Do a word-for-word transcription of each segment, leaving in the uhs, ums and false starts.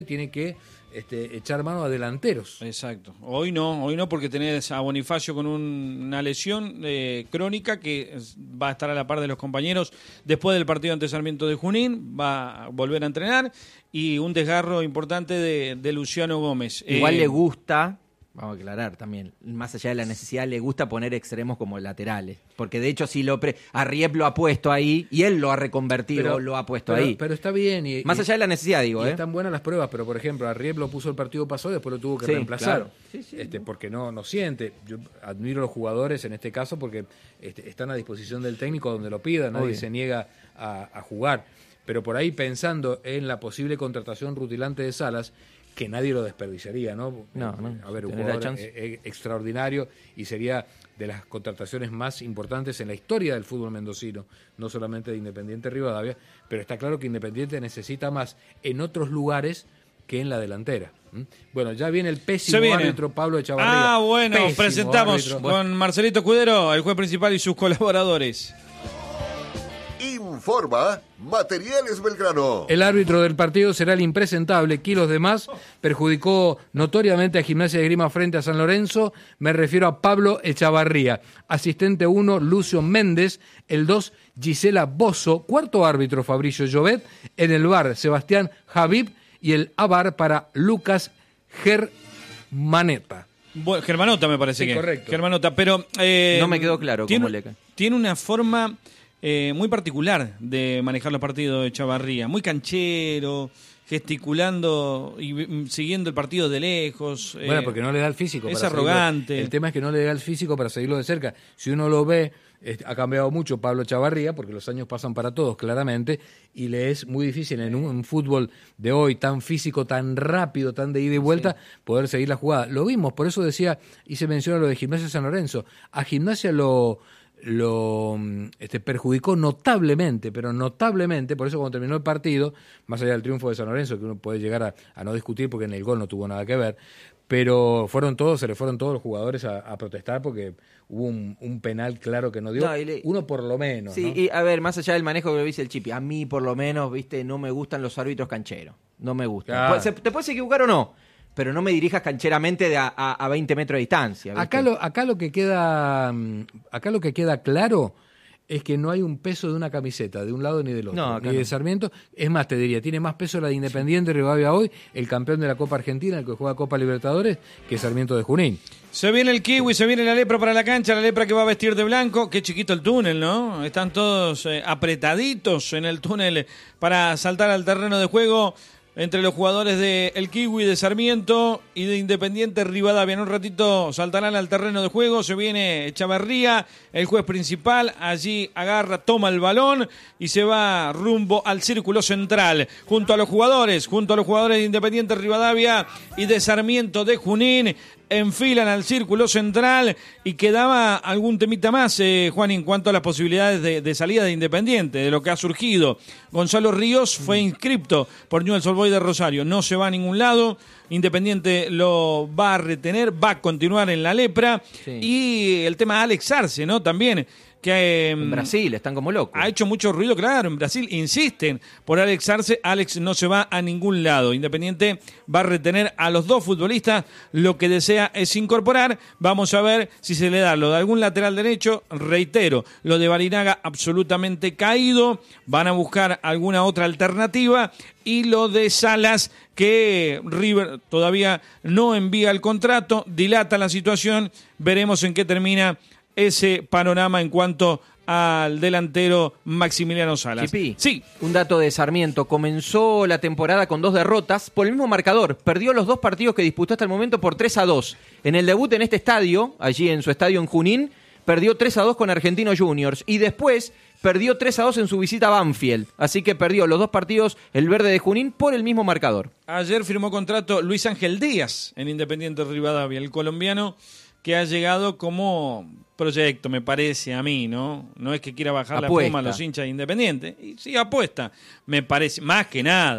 tiene que este, echar mano a delanteros. Exacto. Hoy no, hoy no porque tenés a Bonifacio con un, una lesión eh, crónica que va a estar a la par de los compañeros después del partido ante Sarmiento de Junín, va a volver a entrenar, y un desgarro importante de, de Luciano Gómez. Igual eh, le gusta, vamos a aclarar también, más allá de la necesidad, le gusta poner extremos como laterales. Porque de hecho, si lo pre a Riep lo ha puesto ahí, y él lo ha reconvertido, pero, lo ha puesto pero, ahí. Pero está bien. Y, más y, allá de la necesidad, digo. Y ¿eh? están buenas las pruebas, pero por ejemplo, a Riep lo puso el partido pasado y después lo tuvo que sí, reemplazar. Claro. Sí, sí, este, porque no, no siente. Yo admiro a los jugadores en este caso porque este, están a disposición del técnico donde lo pida, nadie Obvio. se niega a, a jugar. Pero por ahí pensando en la posible contratación rutilante de Salas, que nadie lo desperdiciaría, ¿no? No, no. A ver, un Tener la jugador chance. eh, extraordinario y sería de las contrataciones más importantes en la historia del fútbol mendocino, no solamente de Independiente Rivadavia, pero está claro que Independiente necesita más en otros lugares que en la delantera. ¿Mm? Bueno, ya viene el pésimo árbitro Pablo Echavarría. Ah, bueno, Pésimo presentamos árbitro. con Marcelito Escudero, el juez principal y sus colaboradores. Informa Materiales Belgrano. El árbitro del partido será el impresentable. Kilos de más perjudicó notoriamente a Gimnasia de Grima frente a San Lorenzo. Me refiero a Pablo Echavarría. Asistente uno, Lucio Méndez. El dos, Gisela Bozo. Cuarto árbitro, Fabricio Llobet. En el V A R, Sebastián Javib. Y el A V A R para Lucas Germaneta. Bueno, Germanota me parece Sí, que. correcto. Germanota, pero... Eh, No me quedó claro tiene, cómo le cae. Tiene una forma... Eh, muy particular de manejar los partidos de Chavarría, muy canchero, gesticulando y mm, siguiendo el partido de lejos. Bueno, eh, porque no le da el físico. Es para arrogante. seguirlo. El tema es que no le da el físico para seguirlo de cerca. Si uno lo ve, eh, ha cambiado mucho Pablo Chavarría, porque los años pasan para todos, claramente, y le es muy difícil en un, un fútbol de hoy tan físico, tan rápido, tan de ida y vuelta, sí, poder seguir la jugada. Lo vimos, por eso decía, y se menciona lo de Gimnasia San Lorenzo. A Gimnasia lo... lo este, perjudicó notablemente, pero notablemente, por eso cuando terminó el partido, más allá del triunfo de San Lorenzo, que uno puede llegar a, a no discutir porque en el gol no tuvo nada que ver, pero fueron todos, se le fueron todos los jugadores a, a protestar porque hubo un, un penal claro que no dio, no, le, uno por lo menos. Sí, ¿no? Y a ver, más allá del manejo que lo dice el Chipi, a mí por lo menos, viste, no me gustan los árbitros cancheros, no me gustan. Claro. Se, te puedes equivocar o no, pero no me dirijas cancheramente de a, a, a veinte metros de distancia. ¿viste? Acá lo, acá lo que queda, acá lo que queda claro es que no hay un peso de una camiseta de un lado ni del otro, no, ni de no. Sarmiento. Es más, te diría, tiene más peso la de Independiente sí. Rivadavia hoy, el campeón de la Copa Argentina, el que juega Copa Libertadores, que Sarmiento de Junín. Se viene el kiwi, se viene la lepra para la cancha, la lepra que va a vestir de blanco. Qué chiquito el túnel, ¿no? Están todos eh, apretaditos en el túnel para saltar al terreno de juego. Entre los jugadores de El Kiwi, de Sarmiento y de Independiente Rivadavia. En un ratito saltarán al terreno de juego. Se viene Echavarría, el juez principal. Allí agarra, toma el balón y se va rumbo al círculo central. Junto a los jugadores, junto a los jugadores de Independiente Rivadavia y de Sarmiento de Junín. Enfilan al círculo central y quedaba algún temita más, eh, Juan, en cuanto a las posibilidades de, de salida de Independiente, de lo que ha surgido. Gonzalo Ríos fue inscripto por Newell's Old Boys de Rosario, no se va a ningún lado, Independiente lo va a retener, va a continuar en la lepra. Sí. Y el tema de Alex Arce, ¿no? También. Que, eh, en Brasil están como locos. Ha hecho mucho ruido, claro, en Brasil insisten por Alex Arce. Alex no se va a ningún lado. Independiente va a retener a los dos futbolistas. Lo que desea es incorporar. Vamos a ver si se le da lo de algún lateral derecho. Reitero, lo de Barinaga absolutamente caído. Van a buscar alguna otra alternativa. Y lo de Salas, que River todavía no envía el contrato, dilata la situación. Veremos en qué termina ese panorama en cuanto al delantero Maximiliano Salas. Chipi, sí. Un dato de Sarmiento. Comenzó la temporada con dos derrotas por el mismo marcador. Perdió los dos partidos que disputó hasta el momento por tres a dos. En el debut en este estadio, allí en su estadio en Junín, perdió tres a dos con Argentinos Juniors. Y después perdió tres a dos en su visita a Banfield. Así que perdió los dos partidos el verde de Junín por el mismo marcador. Ayer firmó contrato Luis Ángel Díaz en Independiente Rivadavia, el colombiano que ha llegado como proyecto, me parece a mí, ¿no? No es que quiera bajar apuesta. La puma a los hinchas de Independiente. Y sí, apuesta, me parece, más que nada.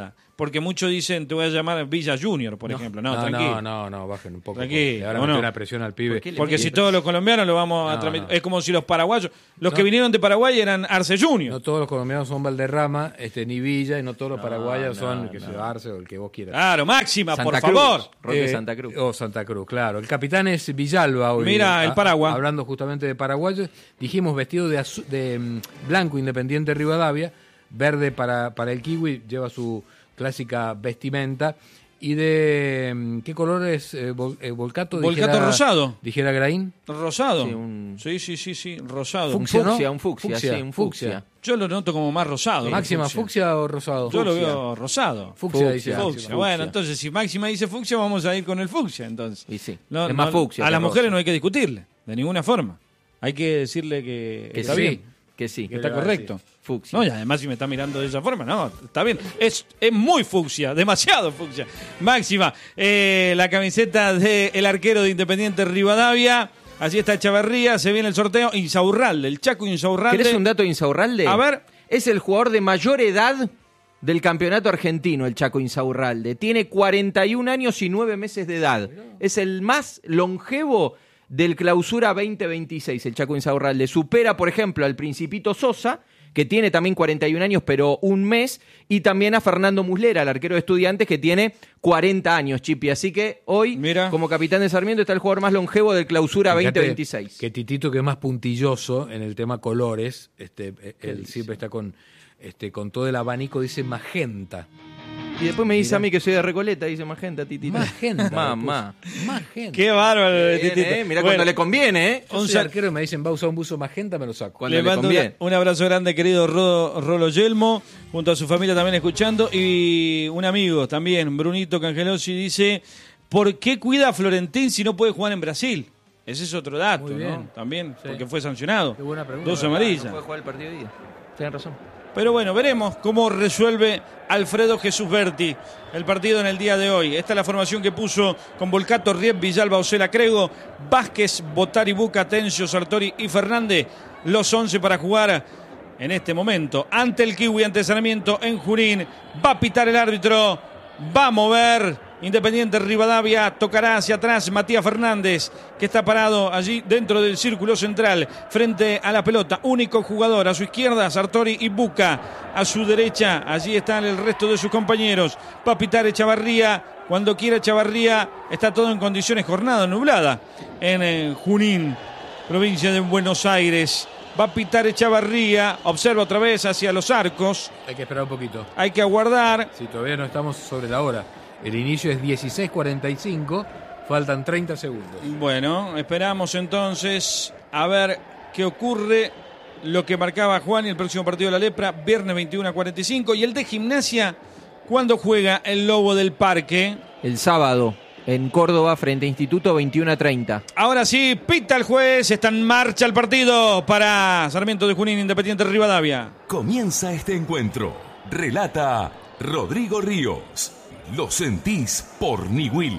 porque muchos dicen, te voy a llamar Villa Junior, por No. ejemplo. No, No, tranquilo. no, no, no, bajen un poco. Tranquilo, porque Ahora ¿o meten no? una presión al pibe. ¿Por qué le Porque meten? si todos los colombianos lo vamos a No, transmitir, no. es como si los paraguayos, los No. que vinieron de Paraguay eran Arce Junior. No todos los colombianos son Valderrama, este, ni Villa, y no todos los No, paraguayos no, son que no. sea Arce o el que vos quieras. Claro, máxima, Santa por Cruz. favor. Roque Eh, Santa Cruz. O Santa Cruz, claro. El capitán es Villalba hoy. Mira, el A- Paragua. Hablando justamente de paraguayos, dijimos vestido de, azu- de mm, blanco Independiente Rivadavia, verde para, para el kiwi, lleva su clásica vestimenta. Y de mm, ¿qué color es eh, vol- eh, Volcato? Volcato rosado. Dijera Graín. Rosado. Sí, Sí, un- sí, sí, sí, sí, rosado. Un Fucsia, ¿no? fucsia, un fucsia, Fucsia, sí, un fucsia. Yo lo noto como más rosado. Máxima, fucsia. fucsia o rosado. Yo lo Fucsia. veo rosado. Fucsia, Fucsia. dice Fucsia. Máxima. Bueno, entonces si Máxima dice fucsia, vamos a ir con el fucsia, entonces. Y sí, No, es más no, fucsia A que las rosa. mujeres no hay que discutirle, de ninguna forma. Hay que decirle que, Que está sí, bien, que sí. que está le va a correcto. Fucsia. No, y además si me está mirando de esa forma, no, está bien. Es, es muy fucsia, demasiado fucsia. Máxima, eh, la camiseta del arquero de Independiente Rivadavia. Allí está Echeverría, se viene el sorteo. Insaurralde, el Chaco Insaurralde. ¿Querés un dato de Insaurralde? A ver. Es el jugador de mayor edad del campeonato argentino, el Chaco Insaurralde. Tiene cuarenta y un años y nueve meses de edad. Es el más longevo del Clausura veinte veintiséis, el Chaco Insaurralde. Supera, por ejemplo, al Principito Sosa, que tiene también cuarenta y un años, pero un mes, y también a Fernando Muslera, el arquero de Estudiantes, que tiene cuarenta años, Chipi. Así que hoy, Mira. como capitán de Sarmiento, está el jugador más longevo del Clausura Fíjate veinte veintiséis. Que Titito, que es más puntilloso en el tema colores, este, eh, él dice? siempre está con, este, con todo el abanico, dice magenta. Y después me dice Mira. a mí que soy de Recoleta, dice Magenta, Titito. Magenta. Mamá. Magenta. Qué bárbaro, Bien, Titito. eh, mirá Bueno, cuando le conviene, ¿eh? Yo un soy sal- arquero y me dicen, va a usar un buzo magenta, me lo saco. Cuando Le le mando conviene. una- un abrazo grande, querido Ro- Rolo Yelmo, junto a su familia también escuchando. Y un amigo también, Brunito Cangelosi, dice: ¿por qué cuida a Florentín si no puede jugar en Brasil? Ese es otro dato, Muy bien. ¿no? También, Sí. porque fue sancionado. Qué buena pregunta. Dos No amarillas. puede jugar el partido de día. Tienen razón. Pero bueno, veremos cómo resuelve Alfredo Jesús Berti el partido en el día de hoy. Esta es la formación que puso con Volcato, Riep, Villalba, Osela, Crego, Vázquez, Botari, Buca, Tencio, Sartori y Fernández. Los once para jugar en este momento ante el Kiwi, ante Sarmiento en Junín. Va a pitar el árbitro, va a mover Independiente Rivadavia, tocará hacia atrás Matías Fernández, que está parado allí dentro del círculo central, frente a la pelota. Único jugador, a su izquierda Sartori y Buca, a su derecha, allí están el resto de sus compañeros. Va a pitar Echavarría, cuando quiera Echavarría, está todo en condiciones, jornada nublada en eh, Junín, provincia de Buenos Aires. Va a pitar Echavarría, observa otra vez hacia los arcos, Hay que esperar un poquito. hay que aguardar. Si todavía no estamos sobre la hora. El inicio es dieciséis cuarenta y cinco, faltan treinta segundos. Bueno, esperamos entonces a ver qué ocurre. Lo que marcaba Juan y el próximo partido de la Lepra, viernes veintiuno a cuarenta y cinco. Y el de Gimnasia, ¿cuándo juega el Lobo del Parque? El sábado, en Córdoba, frente a Instituto, veintiuno a treinta. Ahora sí, pita el juez, está en marcha el partido para Sarmiento de Junín, Independiente Rivadavia. Comienza este encuentro. Relata Rodrigo Ríos. Lo sentís por Niwil.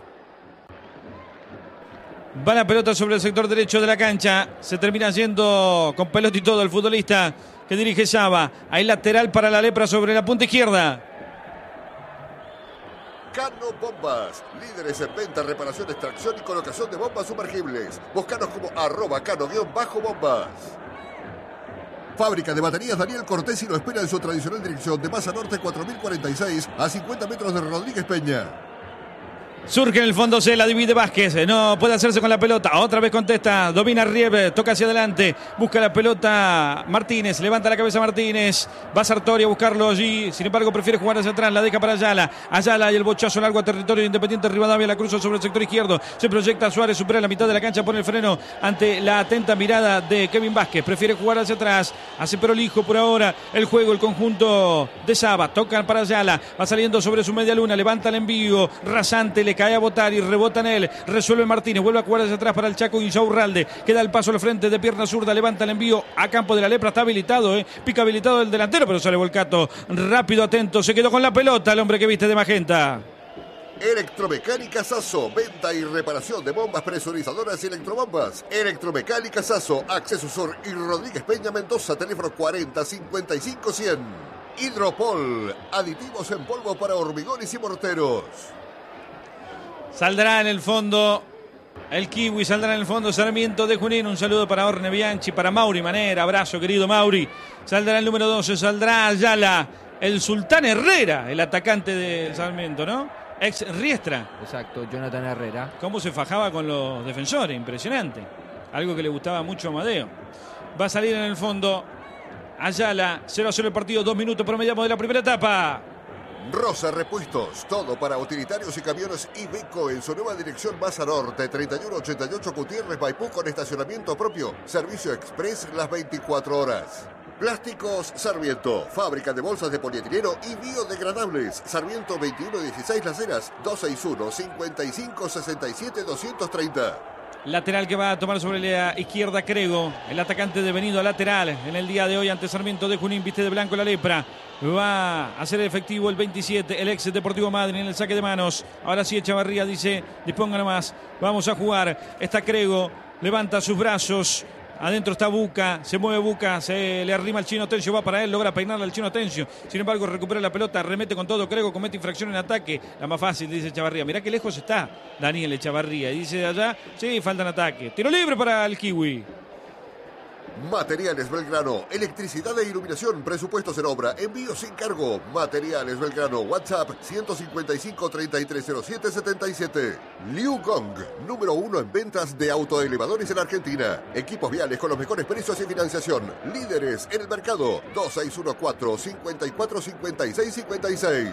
Va la pelota sobre el sector derecho de la cancha. Se termina yendo con pelota y todo el futbolista que dirige Saba. Hay lateral para la Lepra sobre la punta izquierda. Cano Bombas, líderes en venta, reparación, extracción y colocación de bombas sumergibles. Búscanos como arroba cano-bombas. Fábrica de baterías Daniel Cortés y lo espera en su tradicional dirección de Masa Norte cuatro mil cuarenta y seis a cincuenta metros de Rodríguez Peña. Surge en el fondo, se la divide Vázquez, no puede hacerse con la pelota, otra vez contesta, domina Rieb, toca hacia adelante, busca la pelota Martínez, levanta la cabeza Martínez, va Sartori a buscarlo allí, sin embargo prefiere jugar hacia atrás, la deja para Ayala, Ayala y el bochazo largo a territorio de Independiente Rivadavia, la cruza sobre el sector izquierdo, se proyecta Suárez, supera la mitad de la cancha, pone el freno ante la atenta mirada de Kevin Vázquez, prefiere jugar hacia atrás, hace prolijo por ahora el juego, el conjunto de Saba, tocan para Ayala, va saliendo sobre su media luna, levanta el envío, rasante, le cae a botar y rebota en él, resuelve Martínez, vuelve a jugar hacia atrás para el Chaco Insaurralde, queda el paso al frente de pierna zurda, levanta el envío a campo de la Lepra, está habilitado, eh. pica habilitado el delantero, pero sale Volcato, rápido, atento, se quedó con la pelota el hombre que viste de magenta. Electromecánica Sasso, venta y reparación de bombas presurizadoras y electrobombas. Electromecánica Sasso, Acceso Sur y Rodríguez Peña Mendoza, teléfono cuarenta cincuenta y cinco cien. Hidropol, aditivos en polvo para hormigones y morteros. Saldrá en el fondo el Kiwi, saldrá en el fondo Sarmiento de Junín. Un saludo para Orne Bianchi, para Mauri Manera. Abrazo, querido Mauri. Saldrá el número doce, saldrá Ayala, el Sultán Herrera, el atacante de Sarmiento, ¿no? Ex Riestra. Exacto, Jonathan Herrera. Cómo se fajaba con los defensores, impresionante. Algo que le gustaba mucho a Amadeo. Va a salir en el fondo Ayala, cero a cero el partido, dos minutos promediamos de la primera etapa. Rosa Repuestos, todo para utilitarios y camiones Iveco en su nueva dirección Baza Norte, treinta y uno ochenta y ocho Gutiérrez, Maipú, con estacionamiento propio, servicio express las veinticuatro horas. Plásticos Sarmiento, fábrica de bolsas de polietileno y biodegradables. Sarmiento veintiuno dieciséis Las Heras, dos seis uno, cinco cinco, seis siete, dos tres cero. Lateral que va a tomar sobre la izquierda Crego, el atacante devenido a lateral en el día de hoy ante Sarmiento de Junín, viste de blanco la lepra. Va a ser efectivo el veintisiete, el ex Deportivo Madryn en el saque de manos. Ahora sí Echavarría dice, disponga nomás, vamos a jugar. Está Crego, levanta sus brazos. Adentro está Buca, se mueve Buca, se le arrima al Chino Tencio, va para él, logra peinarle al Chino Tencio. Sin embargo, recupera la pelota, remete con todo Crego, comete infracción en ataque. La más fácil, dice Echavarría. Mirá qué lejos está Daniel Echavarría. Y dice de allá, sí, falta en ataque. Tiro libre para el Kiwi. Materiales Belgrano, electricidad e iluminación, presupuestos en obra, envío sin cargo. Materiales Belgrano, WhatsApp ciento cincuenta y cinco, treinta y tres cero siete, setenta y siete. Liu Gong, número uno en ventas de autoelevadores en Argentina. Equipos viales con los mejores precios y financiación. Líderes en el mercado. dos seis uno cuatro, cinco cuatro, cinco seis, cinco seis.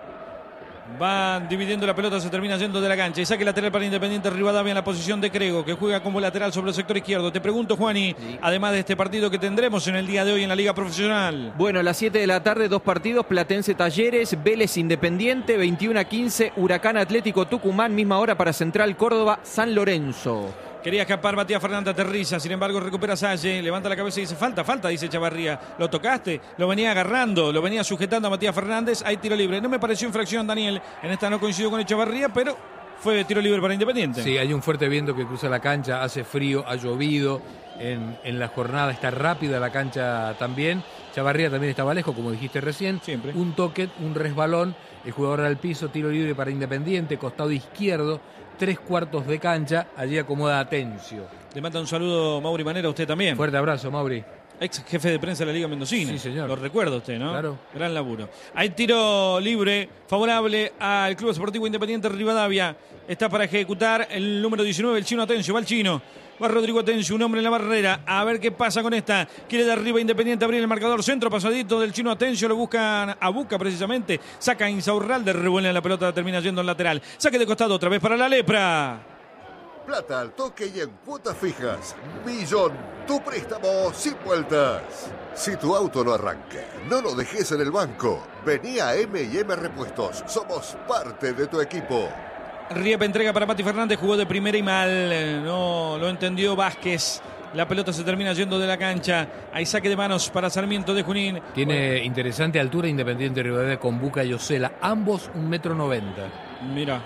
Van dividiendo la pelota, se termina yendo de la cancha. Y saque lateral para Independiente Rivadavia en la posición de Crego, que juega como lateral sobre el sector izquierdo. Te pregunto, Juani, sí, además de este partido que tendremos en el día de hoy en la Liga Profesional. Bueno, a las siete de la tarde, dos partidos: Platense Talleres, Vélez Independiente, veintiuno a quince, Huracán Atlético Tucumán, misma hora para Central Córdoba, San Lorenzo. Quería escapar Matías Fernández, aterriza, sin embargo recupera Salle, levanta la cabeza y dice, falta, falta, dice Echavarría. Lo tocaste, lo venía agarrando, lo venía sujetando a Matías Fernández, hay tiro libre. No me pareció infracción, Daniel, en esta no coincido con Echavarría, pero fue tiro libre para Independiente. Sí, hay un fuerte viento que cruza la cancha, hace frío, ha llovido, en, en la jornada está rápida la cancha también. Echavarría también estaba lejos, como dijiste recién. Siempre. Un toque, un resbalón, el jugador al piso, tiro libre para Independiente, costado izquierdo. Tres cuartos de cancha, allí acomoda Atencio. Le manda un saludo Mauri Manera a usted también. Fuerte abrazo, Mauri. Ex jefe de prensa de la Liga Mendocina. Sí, señor. Lo recuerda usted, ¿no? Claro. Gran laburo. Hay tiro libre favorable al Club Sportivo Independiente Rivadavia. Está para ejecutar el número diecinueve, el Chino Atencio. Va el Chino. Va Rodrigo Atencio, un hombre en la barrera. A ver qué pasa con esta. Quiere de arriba Independiente abrir el marcador. Centro pasadito del Chino Atencio. Lo buscan a Buca precisamente. Saca Insaurralde. Revuelve la pelota. Termina yendo al lateral. Saque de costado otra vez para la lepra. Plata al toque y en cuotas fijas. Millón, tu préstamo sin vueltas. Si tu auto no arranca, no lo dejes en el banco. Vení a M y M Repuestos. Somos parte de tu equipo. Riep entrega para Mati Fernández, jugó de primera y mal, no lo entendió Vázquez. La pelota se termina yendo de la cancha. Hay saque de manos para Sarmiento de Junín. Tiene bueno, interesante altura Independiente Rivadavia con Buca y Osela, ambos un metro noventa. Mira,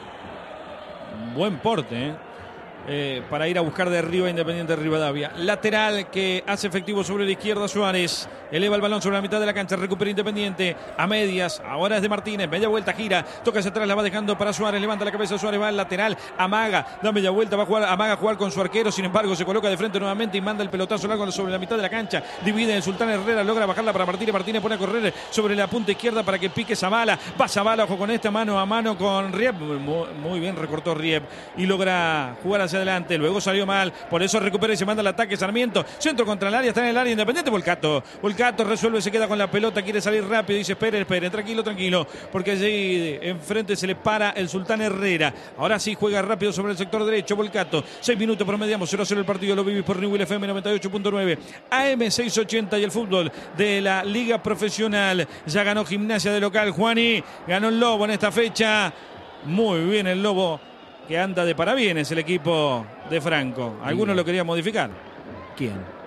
buen porte, ¿eh? Eh, para ir a buscar de arriba Independiente Rivadavia. Lateral que hace efectivo sobre la izquierda Suárez. Eleva el balón sobre la mitad de la cancha. Recupera Independiente a medias. Ahora es de Martínez. Media vuelta, gira. Toca hacia atrás, la va dejando para Suárez. Levanta la cabeza Suárez, va al lateral. Amaga, da media vuelta, va a jugar, amaga a jugar con su arquero. Sin embargo, se coloca de frente nuevamente y manda el pelotazo largo sobre la mitad de la cancha. Divide el Sultán Herrera. Logra bajarla para Martínez. Martínez pone a correr sobre la punta izquierda para que pique Zavala. Va Zavala, ojo con esta, mano a mano con Riep. Muy, muy bien recortó Riep y logra jugar hacia adelante. Luego salió mal, por eso recupera y se manda el ataque Sarmiento. Centro contra el área, está en el área Independiente. Volcato, Volcato resuelve, se queda con la pelota, quiere salir rápido, dice espere, espere, tranquilo, tranquilo, porque allí enfrente se le para el Sultán Herrera. Ahora sí juega rápido sobre el sector derecho Volcato. Seis minutos promediamos, cero a cero el partido, lo vivís por Newell F M noventa y ocho punto nueve, A M seiscientos ochenta y el fútbol de la Liga Profesional. Ya ganó Gimnasia de local, Juani, ganó el Lobo en esta fecha. Muy bien el Lobo, que anda de parabienes el equipo de Franco. Algunos lo querían modificar. ¿Quién?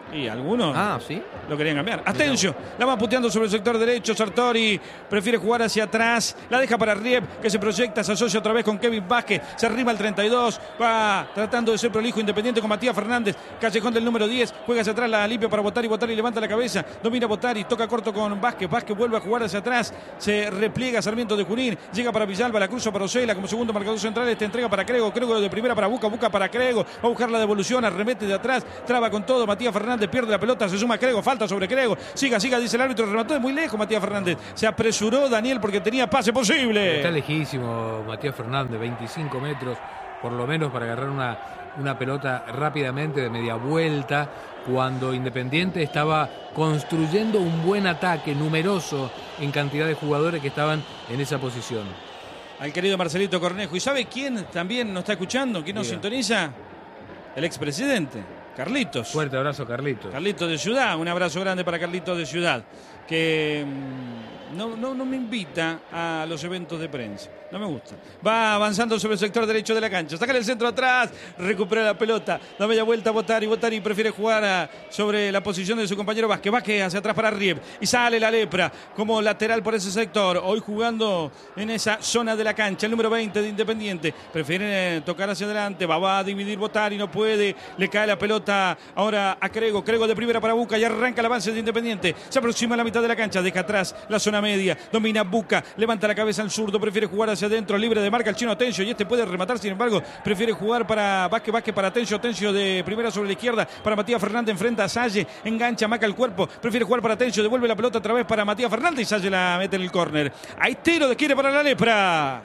Y algunos Ah, ¿sí? lo querían cambiar. Atencio, la va puteando sobre el sector derecho. Sartori prefiere jugar hacia atrás. La deja para Riep, que se proyecta, se asocia otra vez con Kevin Vázquez. Se arrima al treinta y dos. Va tratando de ser prolijo, independiente con Matías Fernández. Callejón del número diez. Juega hacia atrás, la limpia para Botari. Botari levanta la cabeza. Domina Botari. Toca corto con Vázquez. Vázquez vuelve a jugar hacia atrás. Se repliega Sarmiento de Junín. Llega para Villalba. La cruza para Osela como segundo marcador central. Esta entrega para Crego. Crego de primera para Buca. Buca para Crego. Va a buscar la devolución. Arremete de atrás. Traba con todo. Matías Fernández pierde la pelota. Se suma Crego. Falta sobre Crego. Siga, siga, dice el árbitro. Remató de muy lejos Matías Fernández. Se apresuró Daniel porque tenía pase posible. Está lejísimo Matías Fernández, veinticinco metros por lo menos para agarrar una, una pelota rápidamente de media vuelta, cuando Independiente estaba construyendo un buen ataque numeroso en cantidad de jugadores que estaban en esa posición. Al querido Marcelito Cornejo. ¿Y sabe quién también nos está escuchando? ¿Quién nos Diga. sintoniza? El expresidente, Carlitos. Fuerte abrazo, Carlitos. Carlitos de Ciudad, un abrazo grande para Carlitos de Ciudad, que mmm, no, no, no me invita a los eventos de prensa. No me gusta. Va avanzando sobre el sector derecho de la cancha. Saca el centro atrás. Recupera la pelota. Da media vuelta a Botari. Botari prefiere jugar a, sobre la posición de su compañero Vázquez. Vázquez hacia atrás para Riep. Y sale la Lepra como lateral por ese sector. Hoy jugando en esa zona de la cancha. El número veinte de Independiente. Prefiere tocar hacia adelante. Va, va a dividir Botari. No puede. Le cae la pelota ahora a Crego. Crego de primera para Buca. Y arranca el avance de Independiente. Se aproxima a la mitad de la cancha. Deja atrás la zona media. Domina Buca. Levanta la cabeza al zurdo. Prefiere jugar hacia adentro, libre de marca el chino Atencio, y este puede rematar, sin embargo prefiere jugar para Vázquez, Vázquez para Atencio, Atencio de primera sobre la izquierda para Matías Fernández, enfrenta a Salle, engancha, maca el cuerpo, prefiere jugar para Atencio, devuelve la pelota otra vez para Matías Fernández y Salle la mete en el córner. Ahí tiro de quiere para la Lepra.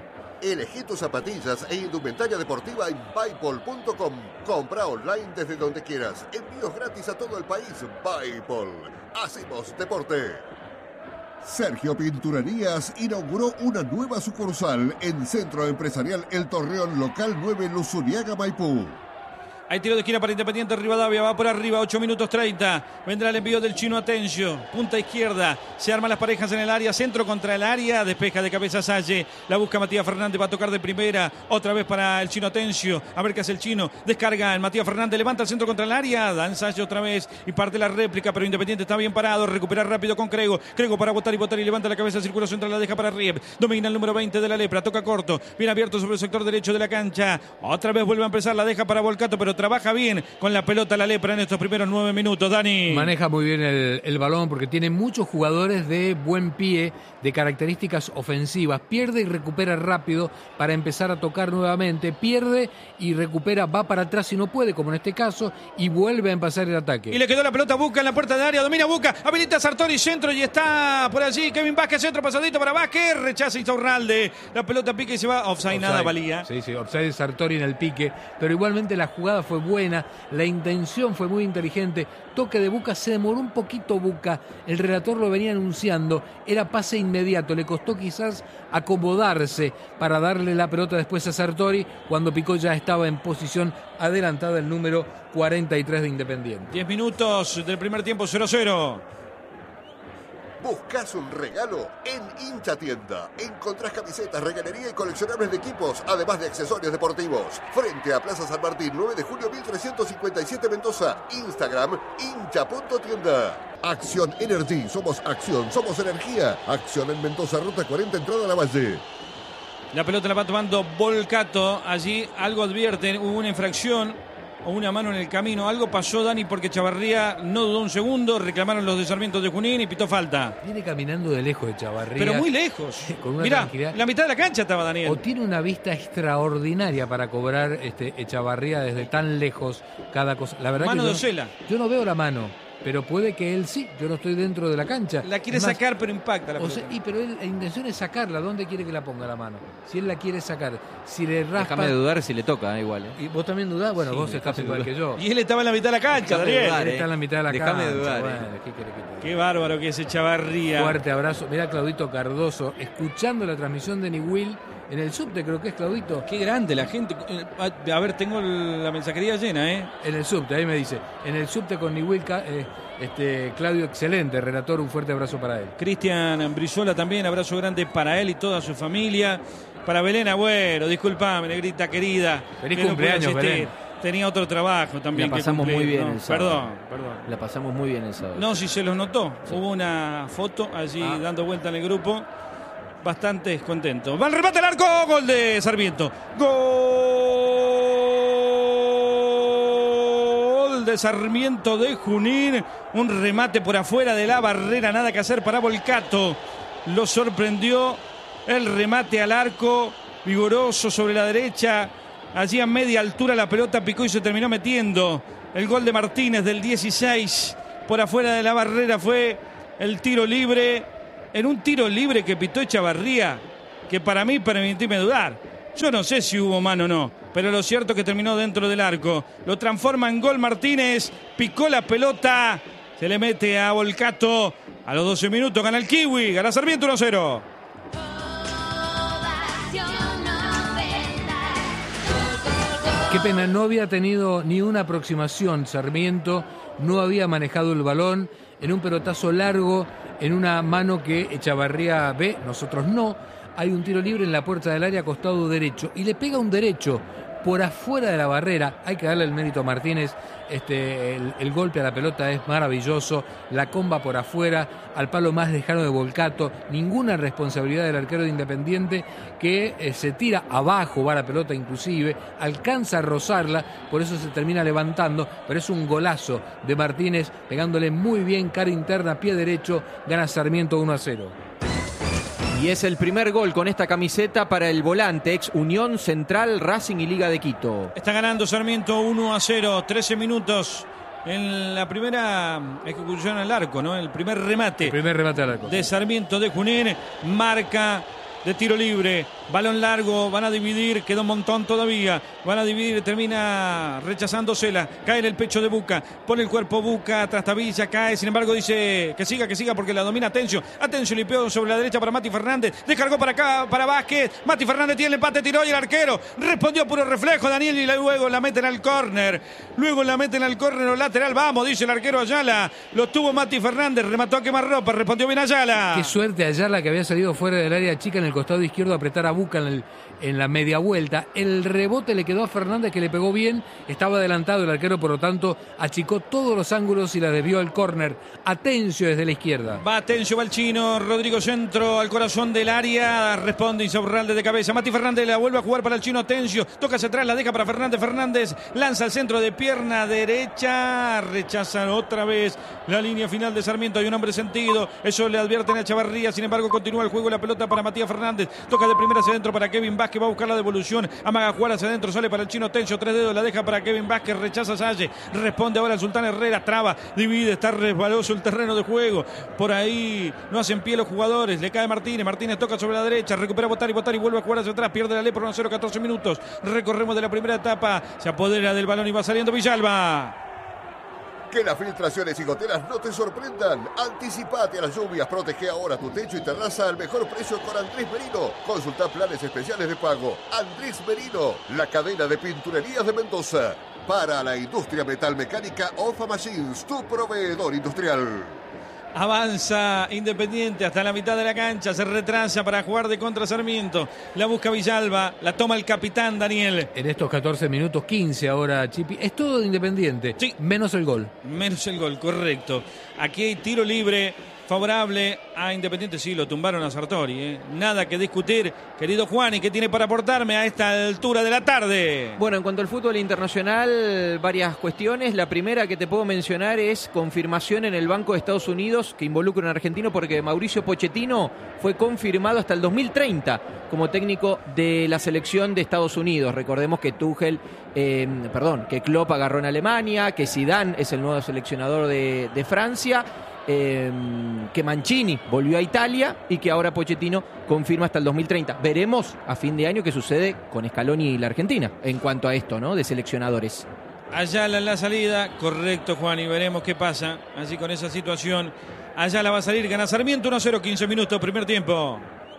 Elegí tus zapatillas e indumentaria deportiva en Buypol punto com. Compra online desde donde quieras. Envíos gratis a todo el país. Buypol. Hacemos deporte. Sergio Pinturerías inauguró una nueva sucursal en Centro Empresarial El Torreón, local nueve, Luzuriaga, Maipú. Hay tiro de esquina para Independiente. Rivadavia va por arriba, ocho minutos treinta. Vendrá el envío del chino Atencio. Punta izquierda. Se arman las parejas en el área. Centro contra el área. Despeja de cabeza Salle. La busca Matías Fernández. Va a tocar de primera. Otra vez para el chino Atencio. A ver qué hace el chino. Descarga el Matías Fernández. Levanta el centro contra el área. Dan Salle otra vez. Y parte la réplica. Pero Independiente está bien parado. Recuperar rápido con Crego. Crego para Botari. Botari levanta la cabeza. Círculo central. La deja para Riep. Domina el número veinte de la Lepra. Toca corto. Bien abierto sobre el sector derecho de la cancha. Otra vez vuelve a empezar. La deja para Volcato. Pero trabaja bien con la pelota la Lepra en estos primeros nueve minutos. Dani. Maneja muy bien el, el balón porque tiene muchos jugadores de buen pie, de características ofensivas. Pierde y recupera rápido para empezar a tocar nuevamente. Pierde y recupera, va para atrás si no puede, como en este caso, y vuelve a empezar el ataque. Y le quedó la pelota a Buca en la puerta de área. Domina Buca, habilita a Sartori, centro, y está por allí Kevin Vázquez, centro pasadito para Vázquez. Rechaza Insaurralde. La pelota pica y se va. Offside, nada valía. Sí, sí, offside de Sartori en el pique. Pero igualmente la jugada fue buena. La intención fue muy inteligente. Toque de Buca, se demoró un poquito Buca. El relator lo venía anunciando. Era pase inmediato. Le costó quizás acomodarse para darle la pelota después a Sartori. Cuando picó ya estaba en posición adelantada el número cuarenta y tres de Independiente. diez minutos del primer tiempo, cero cero. ¿Buscas un regalo? En Hincha Tienda encontrás camisetas, regalería y coleccionables de equipos, además de accesorios deportivos. Frente a Plaza San Martín, nueve de julio mil trescientos cincuenta y siete, Mendoza. Instagram, hincha punto tienda. Acción Energy, somos acción, somos energía. Acción en Mendoza, ruta cuarenta, entrada a la Valle. La pelota la va tomando Volcato. Allí algo advierten, hubo una infracción o una mano en el camino. Algo pasó, Dani, porque Chavarría no dudó un segundo. Reclamaron los de Sarmiento de Junín y pitó falta. Viene caminando de lejos de Chavarría. Pero muy lejos. Con una Mirá, tranquilidad. la mitad de la cancha estaba Daniel. O tiene una vista extraordinaria para cobrar este Echavarría desde tan lejos cada cosa. La verdad Mano que de yo, Osela. yo no veo la mano, pero puede que él sí. Yo no estoy dentro de la cancha. La quiere Es más, sacar, pero impacta la o pelota. sea, y pero él, la intención es sacarla. ¿Dónde quiere que la ponga la mano? Si él la quiere sacar, si le raspa. Déjame de dudar si le toca, igual. ¿eh? ¿Y vos también dudás? Bueno, Sí, vos estás déjame igual dudar. que yo. Y él estaba en la mitad de la cancha, Déjame Daniel. dudar, Él eh. está en la mitad de la Déjame cancha. dudar, Bueno, eh. ¿qué querés que te diga? Qué bárbaro que es Echavarría. Fuerte abrazo. Mirá, Claudito Cardoso, escuchando la transmisión de Niwil en el subte, creo que es Claudito. Qué grande la gente. A ver, tengo la mensajería llena, ¿eh? En el subte, ahí me dice. En el subte con Niwil, eh, este, Claudio, excelente, relator, un fuerte abrazo para él. Cristian Brizuela también, abrazo grande para él y toda su familia. Para Belén Agüero, disculpame, negrita querida. Feliz que no cumpleaños, pude asistir. Belén. tenía otro trabajo también. La pasamos que cumplir, muy bien ¿no? el sábado. Perdón, perdón. La pasamos muy bien el sábado. No, si se los notó. Sí. Hubo una foto allí Ah. dando vuelta en el grupo. Bastante contento. Va el remate al arco. Gol de Sarmiento. Gol de Sarmiento de Junín. Un remate por afuera de la barrera. Nada que hacer para Volcato. Lo sorprendió el remate al arco. Vigoroso sobre la derecha. Allí a media altura la pelota picó y se terminó metiendo. El gol de Martínez del dieciséis. Por afuera de la barrera fue el tiro libre. En un tiro libre que pitó Echavarría, que para mí, permitime dudar. Yo no sé si hubo mano o no, pero lo cierto es que terminó dentro del arco. Lo transforma en gol Martínez, picó la pelota, se le mete a Volcato. A los doce minutos gana el Kiwi, gana Sarmiento uno cero. Qué pena, no había tenido ni una aproximación Sarmiento, no había manejado el balón en un pelotazo largo, en una mano que Echavarría ve, nosotros no. Hay un tiro libre en la puerta del área, costado derecho, y le pega un derecho por afuera de la barrera. Hay que darle el mérito a Martínez, este, el, el golpe a la pelota es maravilloso, la comba por afuera, al palo más lejano de Volcato, ninguna responsabilidad del arquero de Independiente, que eh, se tira abajo, va la pelota inclusive, alcanza a rozarla, por eso se termina levantando, pero es un golazo de Martínez, pegándole muy bien, cara interna, pie derecho, gana Sarmiento uno a cero. Y es el primer gol con esta camiseta para el volante, ex Unión, Central, Racing y Liga de Quito. Está ganando Sarmiento uno a cero, trece minutos en la primera ejecución al arco, ¿no? El primer remate. El primer remate al arco. De Sarmiento de Junín, marca de tiro libre, balón largo, van a dividir, queda un montón todavía, van a dividir, termina rechazándosela, cae en el pecho de Buca, pone el cuerpo Buca, trastabilla, cae, sin embargo dice que siga, que siga porque la domina Atencio, Atencio limpió sobre la derecha para Mati Fernández, descargó para acá, para Vázquez, Mati Fernández tiene el empate, tiró y el arquero respondió puro reflejo, Daniel, y luego la meten al córner, luego la meten al córner o lateral, vamos, dice el arquero Ayala, lo tuvo Mati Fernández, remató a quemarropa, respondió bien Ayala. Qué suerte Ayala, que había salido fuera del área chica en el costado izquierdo, a apretar a Buca en, el, en la media vuelta. El rebote le quedó a Fernández, que le pegó bien, estaba adelantado el arquero, por lo tanto achicó todos los ángulos y la desvió al córner. Atencio desde la izquierda. Va Atencio, va el chino, Rodrigo Centro al corazón del área, responde Insaurralde de cabeza. Mati Fernández la vuelve a jugar para el chino Atencio, toca hacia atrás, la deja para Fernández, Fernández lanza al centro de pierna derecha, rechaza otra vez la línea final de Sarmiento, hay un hombre sentido, eso le advierten a Echavarría, sin embargo continúa el juego, la pelota para Matías Fernández, toca de primera hacia adentro para Kevin Vázquez, va a buscar la devolución, amaga jugar hacia adentro, sale para el chino Atencio, tres dedos, la deja para Kevin Vázquez, rechaza Salle, responde ahora el Sultán Herrera, traba, divide, está resbaloso el terreno de juego, por ahí no hacen pie los jugadores, le cae Martínez, Martínez toca sobre la derecha, recupera Botari, Botari vuelve a jugar hacia atrás, pierde la Lepra uno cero, catorce minutos, recorremos de la primera etapa, se apodera del balón y va saliendo Villalba. Que las filtraciones y goteras no te sorprendan. Anticipate a las lluvias, protege ahora tu techo y terraza al mejor precio con Andrés Merino. Consulta planes especiales de pago. Andrés Merino, la cadena de pinturerías de Mendoza. Para la industria metalmecánica, Ofa Machines, tu proveedor industrial. Avanza Independiente hasta la mitad de la cancha, se retrasa para jugar de contra Sarmiento. La busca Villalba, la toma el capitán Daniel. En estos catorce minutos, quince ahora, Chipi. Es todo de Independiente, Sí. menos el gol. Menos el gol, correcto. Aquí hay tiro libre favorable a Independiente. Sí, lo tumbaron a Sartori, ¿eh? Nada que discutir. Querido Juan, ¿y qué tiene para aportarme a esta altura de la tarde? Bueno, en cuanto al fútbol internacional, varias cuestiones. La primera que te puedo mencionar es confirmación en el Banco de Estados Unidos que involucra a un argentino, porque Mauricio Pochettino fue confirmado hasta el dos mil treinta como técnico de la selección de Estados Unidos. Recordemos que Tuchel, eh, perdón, que Klopp agarró en Alemania, que Zidane es el nuevo seleccionador de, de Francia, eh, que Mancini volvió a Italia y que ahora Pochettino confirma hasta el dos mil treinta. Veremos a fin de año qué sucede con Scaloni y la Argentina en cuanto a esto, ¿no? De seleccionadores. Ayala en la salida, correcto Juan, y veremos qué pasa así con esa situación. Ayala va a salir, gana Sarmiento uno cero, quince minutos, primer tiempo.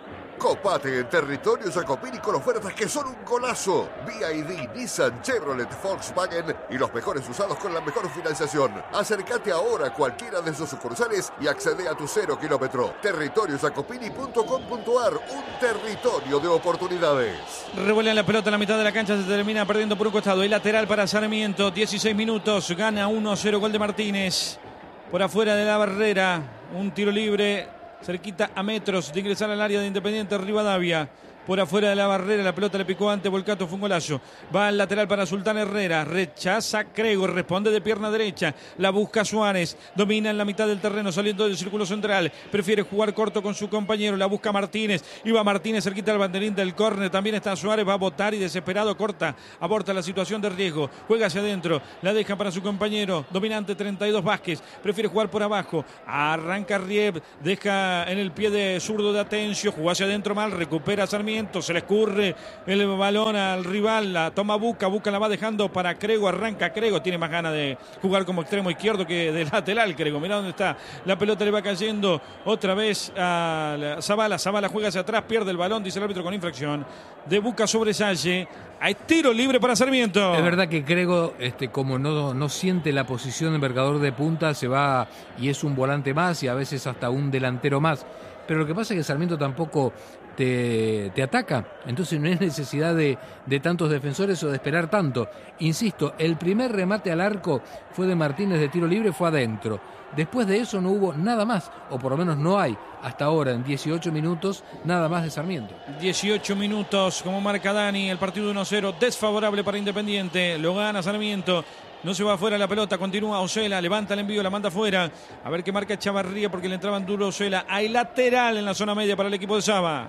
Copate en territorio Jacopini con ofertas que son un golazo. B I D, Nissan, Chevrolet, Volkswagen y los mejores usados con la mejor financiación. Acércate ahora a cualquiera de sus sucursales y accede a tu cero kilómetro. territorio jacopini punto com punto ar, un territorio de oportunidades. Revuelven la pelota en la mitad de la cancha, se termina perdiendo por un costado. El lateral para Sarmiento, dieciséis minutos, gana uno a cero, gol de Martínez. Por afuera de la barrera, un tiro libre. Cerquita a metros de ingresar al área de Independiente Rivadavia. Por afuera de la barrera, la pelota le picó ante Volcato, fue un golazo. Va al lateral para Sultán Herrera. Rechaza Crego, responde de pierna derecha. La busca Suárez. Domina en la mitad del terreno, saliendo del círculo central. Prefiere jugar corto con su compañero. La busca Martínez. Iba Martínez cerquita al banderín del córner. También está Suárez. Va a botar y desesperado corta. Aborta la situación de riesgo. Juega hacia adentro. La deja para su compañero. Dominante treinta y dos Vázquez. Prefiere jugar por abajo. Arranca Rieb. Deja en el pie de zurdo de Atencio. Jugó hacia adentro mal. Recupera Sarmiento. Se le escurre el balón al rival, la toma Buca, Buca la va dejando para Crego, arranca Crego, tiene más ganas de jugar como extremo izquierdo que de lateral Crego, mirá dónde está, la pelota le va cayendo otra vez a Zavala, Zavala juega hacia atrás, pierde el balón, dice el árbitro con infracción de Buca sobre Salle, hay tiro libre para Sarmiento. Es verdad que Crego, este, como no, no siente la posición de marcador de punta, se va y es un volante más y a veces hasta un delantero más. Pero lo que pasa es que Sarmiento tampoco te, te ataca, entonces no hay necesidad de, de tantos defensores o de esperar tanto. Insisto, el primer remate al arco fue de Martínez de tiro libre, fue adentro. Después de eso no hubo nada más, o por lo menos no hay hasta ahora en dieciocho minutos nada más de Sarmiento. dieciocho minutos, como marca Dani, el partido uno cero, desfavorable para Independiente, lo gana Sarmiento. No se va afuera la pelota, continúa Osela, levanta el envío, la manda afuera. A ver qué marca Chavarría porque le entraban duro Osela. Hay lateral en la zona media para el equipo de Saba.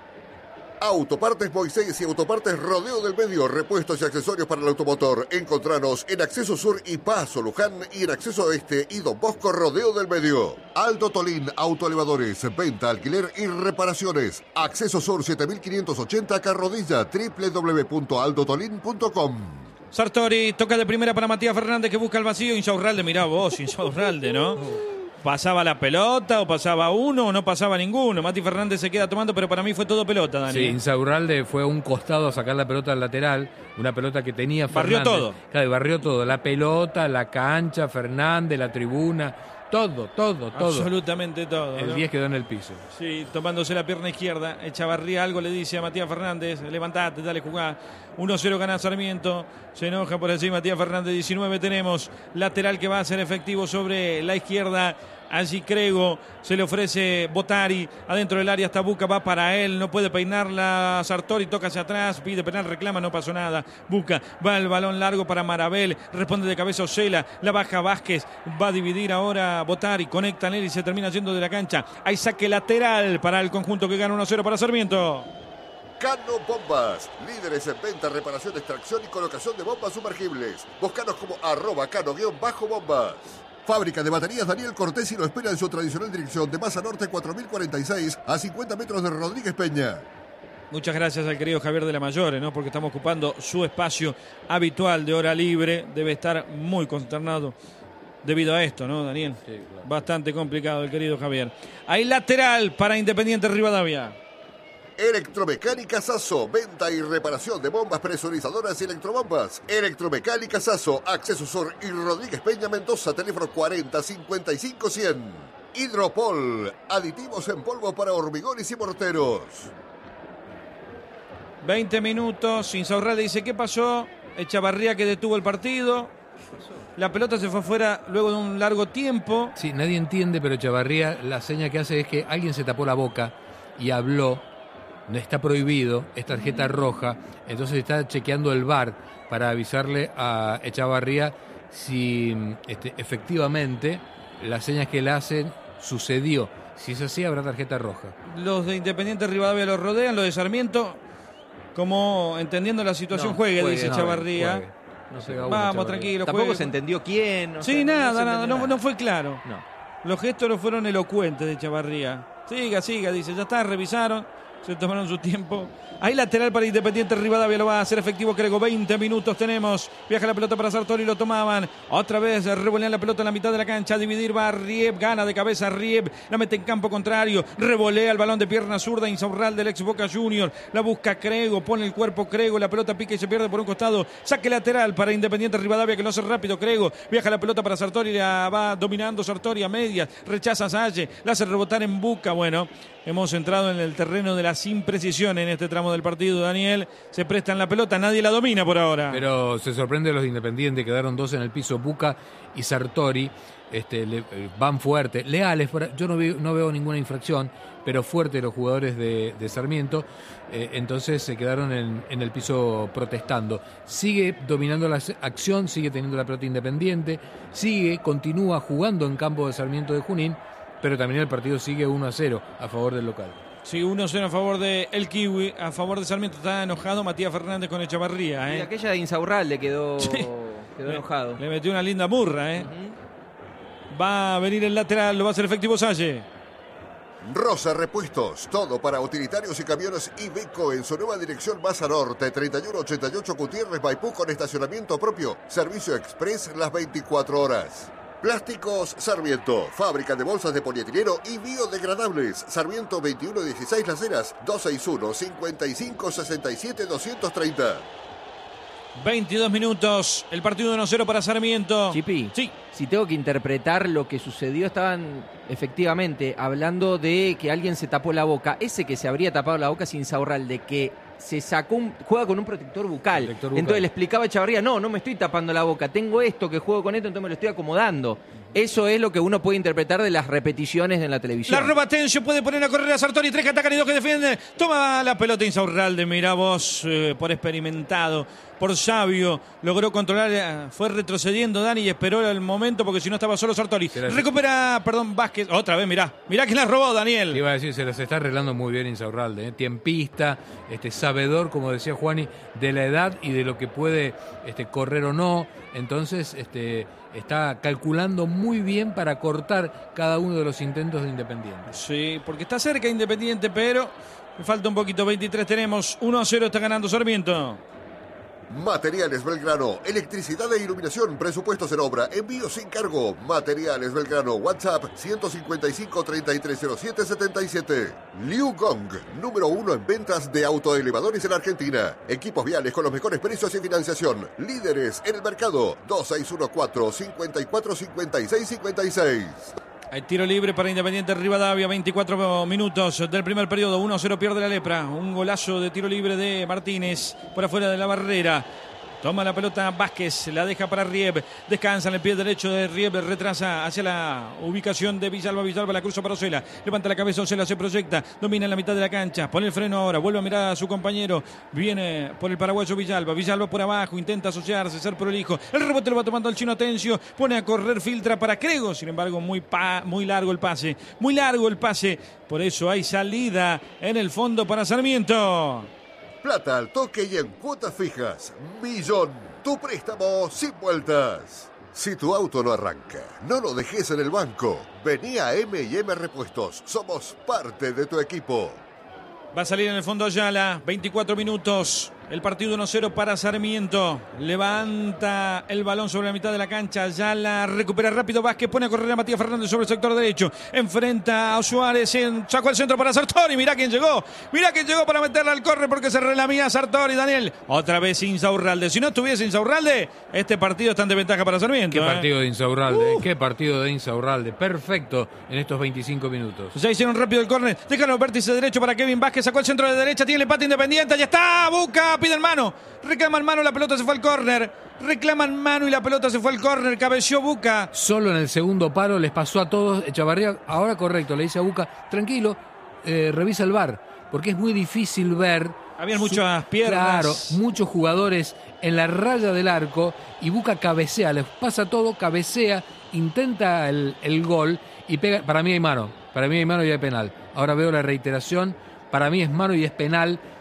Autopartes Moisés y Autopartes Rodeo del Medio, repuestos y accesorios para el automotor. Encontranos en Acceso Sur y Paso Luján y en Acceso Oeste y Don Bosco Rodeo del Medio. Aldo Tolín, autoelevadores, venta, alquiler y reparaciones. Acceso Sur siete mil quinientos ochenta Carrodilla, doble u doble u doble u punto aldo tolín punto com. Sartori toca de primera para Matías Fernández que busca el vacío. Insaurralde, mirá vos, Insaurralde, ¿no? ¿Pasaba la pelota o pasaba uno o no pasaba ninguno? Mati Fernández se queda tomando, pero para mí fue todo pelota, Dani. Sí, Insaurralde fue a un costado a sacar la pelota al lateral, una pelota que tenía Fernández. Barrió todo. Claro, barrió todo, la pelota, la cancha, Fernández, la tribuna, todo, todo, todo. Absolutamente todo. El ¿no? diez quedó en el piso. Sí, tomándose la pierna izquierda. Echavarría algo le dice a Matías Fernández. Levantate, dale, jugá. uno cero gana Sarmiento. Se enoja por allí Matías Fernández. diecinueve tenemos. Lateral que va a ser efectivo sobre la izquierda. Allí Crego, se le ofrece Botari, adentro del área está Buca, va para él, no puede peinarla, Sartori toca hacia atrás, pide penal, reclama, no pasó nada, Buca, va el balón largo para Marabel, responde de cabeza Osela, la baja Vázquez, va a dividir ahora Botari, conecta en él y se termina yendo de la cancha, hay saque lateral para el conjunto que gana uno cero para Sarmiento. Cano Bombas, líderes en venta, reparación, extracción y colocación de bombas sumergibles. Búscanos como arroba cano-bombas. Fábrica de baterías Daniel Cortesi lo espera en su tradicional dirección de Maza Norte cuatro mil cuarenta y seis a cincuenta metros de Rodríguez Peña. Muchas gracias al querido Javier de la Mayore, ¿no? Porque estamos ocupando su espacio habitual de hora libre. Debe estar muy consternado debido a esto, ¿no, Daniel? Sí, claro. Bastante complicado el querido Javier. Hay lateral para Independiente Rivadavia. Electromecánica Sasso, venta y reparación de bombas presurizadoras y electrobombas. Electromecánica Sasso, Acceso Sur y Rodríguez Peña Mendoza, teléfono cuarenta cincuenta y cinco cien. Hidropol, aditivos en polvo para hormigones y morteros. veinte minutos, Insaurralde dice, ¿qué pasó? Echavarría que detuvo el partido. La pelota se fue afuera luego de un largo tiempo. Sí, nadie entiende, pero Chavarría la seña que hace es que alguien se tapó la boca y habló. No está prohibido, es tarjeta roja, entonces está chequeando el V A R para avisarle a Echavarría si este, efectivamente las señas que le hacen sucedió. Si es así, habrá tarjeta roja. Los de Independiente Rivadavia los rodean, los de Sarmiento, como entendiendo la situación, No, juegue, juegue, dice no, Echavarría. Juegue. No se haga uno, Vamos, Echavarría. tranquilo, Tampoco juegue. se entendió quién. O Sí, sea, no- nada, no se nada, entendió no, no fue claro. No. Los gestos no fueron elocuentes de Echavarría. Siga, siga, dice, ya está, revisaron. Se tomaron su tiempo. Hay lateral para Independiente Rivadavia, lo va a hacer efectivo Crego. veinte minutos tenemos. Viaja la pelota para Sartori, lo tomaban. Otra vez revolean la pelota en la mitad de la cancha. A dividir va Rieb, gana de cabeza Rieb. La mete en campo contrario. Revolea el balón de pierna zurda. Insaurralde del ex Boca Junior. La busca Crego, pone el cuerpo Crego. La pelota pica y se pierde por un costado. Saque lateral para Independiente Rivadavia, que lo hace rápido Crego. Viaja la pelota para Sartori, la va dominando Sartori a medias. Rechaza a Salle, la hace rebotar en Buca. Bueno, hemos entrado en el terreno de las imprecisiones en este tramo del partido, Daniel. Se prestan la pelota, nadie la domina por ahora. Pero se sorprende los de Independiente, quedaron dos en el piso, Buca y Sartori. Este, le, van fuerte, leales. Yo no veo, no veo ninguna infracción, pero fuerte los jugadores de, de Sarmiento. Eh, entonces se quedaron en, en el piso protestando. Sigue dominando la acción, sigue teniendo la pelota Independiente, sigue, continúa jugando en campo de Sarmiento de Junín, pero también el partido sigue uno a cero a favor del local. Sí, uno a cero a favor de el Kiwi, a favor de Sarmiento. Está enojado Matías Fernández con Echavarría. ¿eh? Y aquella de Insaurralde quedó, sí. quedó le, enojado. Le metió una linda burra. ¿eh? Uh-huh. Va a venir el lateral, lo va a hacer efectivo Salle. Rosa Repuestos, todo para utilitarios y camiones Iveco en su nueva dirección Baza Norte, treinta y uno ochenta y ocho Gutiérrez Maipú, con estacionamiento propio, servicio express las veinticuatro horas. Plásticos Sarmiento, fábrica de bolsas de polietileno y biodegradables. Sarmiento veintiuno dieciséis Las Heras, dos seis uno, cinco cinco, seis siete, dos tres cero. veintidós minutos, el partido uno cero para Sarmiento. Chipi, sí. Si tengo que interpretar lo que sucedió, estaban efectivamente hablando de que alguien se tapó la boca. Ese que se habría tapado la boca es Insaurralde, que se sacó un, juega con un protector bucal. protector bucal. Entonces le explicaba a Echavarría, no, no me estoy tapando la boca, tengo esto que juego con esto, entonces me lo estoy acomodando. Eso es lo que uno puede interpretar de las repeticiones en la televisión. La roba Tencio, puede poner a correr a Sartori, tres que atacan y dos que defienden. Toma la pelota Insaurralde, mirá vos, eh, por experimentado, por sabio, logró controlar, eh, fue retrocediendo Dani y esperó el momento porque si no estaba solo Sartori. Recupera, perdón, Vázquez, otra vez, mirá, mirá que la robó Daniel. Te iba a decir, se los está arreglando muy bien Insaurralde, ¿eh? Tiempista, este, sabedor, como decía Juani, de la edad y de lo que puede este, correr o no. Entonces, este, está calculando muy bien para cortar cada uno de los intentos de Independiente. Sí, porque está cerca Independiente, pero me falta un poquito. veintitrés tenemos, uno a cero está ganando Sarmiento. Materiales Belgrano, electricidad e iluminación, presupuestos en obra, envío sin cargo. Materiales Belgrano, WhatsApp ciento cincuenta y cinco, treinta y tres cero siete, setenta y siete. Liu Gong, número uno en ventas de autoelevadores en Argentina. Equipos viales con los mejores precios y financiación. Líderes en el mercado. dos seis uno cuatro, cinco cuatro, cinco seis cinco seis. Hay tiro libre para Independiente Rivadavia, veinticuatro minutos del primer periodo, uno a cero pierde la Lepra. Un golazo de tiro libre de Martínez por afuera de la barrera. Toma la pelota Vázquez, la deja para Rieb. Descansa en el pie derecho de Rieb, retrasa hacia la ubicación de Villalba. Villalba la cruza para Ocela. Levanta la cabeza, Ocela se proyecta. Domina en la mitad de la cancha. Pone el freno ahora. Vuelve a mirar a su compañero. Viene por el paraguayo Villalba. Villalba por abajo. Intenta asociarse, ser prolijo. El rebote lo va tomando el chino Atencio. Pone a correr, filtra para Crego. Sin embargo, muy, pa muy largo el pase. Muy largo el pase. Por eso hay salida en el fondo para Sarmiento. Plata al toque y en cuotas fijas. Millón, tu préstamo sin vueltas. Si tu auto no arranca, no lo dejes en el banco. Vení a eme y eme Repuestos. Somos parte de tu equipo. Va a salir en el fondo Ayala. veinticuatro minutos. El partido uno cero para Sarmiento. Levanta el balón sobre la mitad de la cancha. Ayala recupera rápido Vázquez. Pone a correr a Matías Fernández sobre el sector derecho. Enfrenta a Suárez. En, sacó el centro para Sartori. Mirá quién llegó. Mirá quién llegó para meterla al córner porque se relamía Sartori. Daniel. Otra vez Insaurralde. Si no estuviese Insaurralde, este partido está en desventaja para Sarmiento. Qué ¿eh? partido de Insaurralde. Uh. Qué partido de Insaurralde. Perfecto en estos veinticinco minutos. Ya hicieron rápido el córner. Dejan los vértices derecho para Kevin Vázquez. Sacó el centro de derecha. Tiene el empate Independiente. Ya está. Buca. Piden mano. Reclaman mano. La pelota se fue al córner. Reclaman mano y la pelota se fue al córner. Cabeció Buca. Solo en el segundo paro les pasó a todos. Echavarría, ahora correcto, le dice a Buca, tranquilo, eh, revisa el V A R. Porque es muy difícil ver. Habían muchas piernas. Claro, muchos jugadores en la raya del arco. Y Buca cabecea, les pasa todo, cabecea, intenta el, el gol y pega. Para mí hay mano. Para mí hay mano y hay penal. Ahora veo la reiteración. Para mí es mano y es penal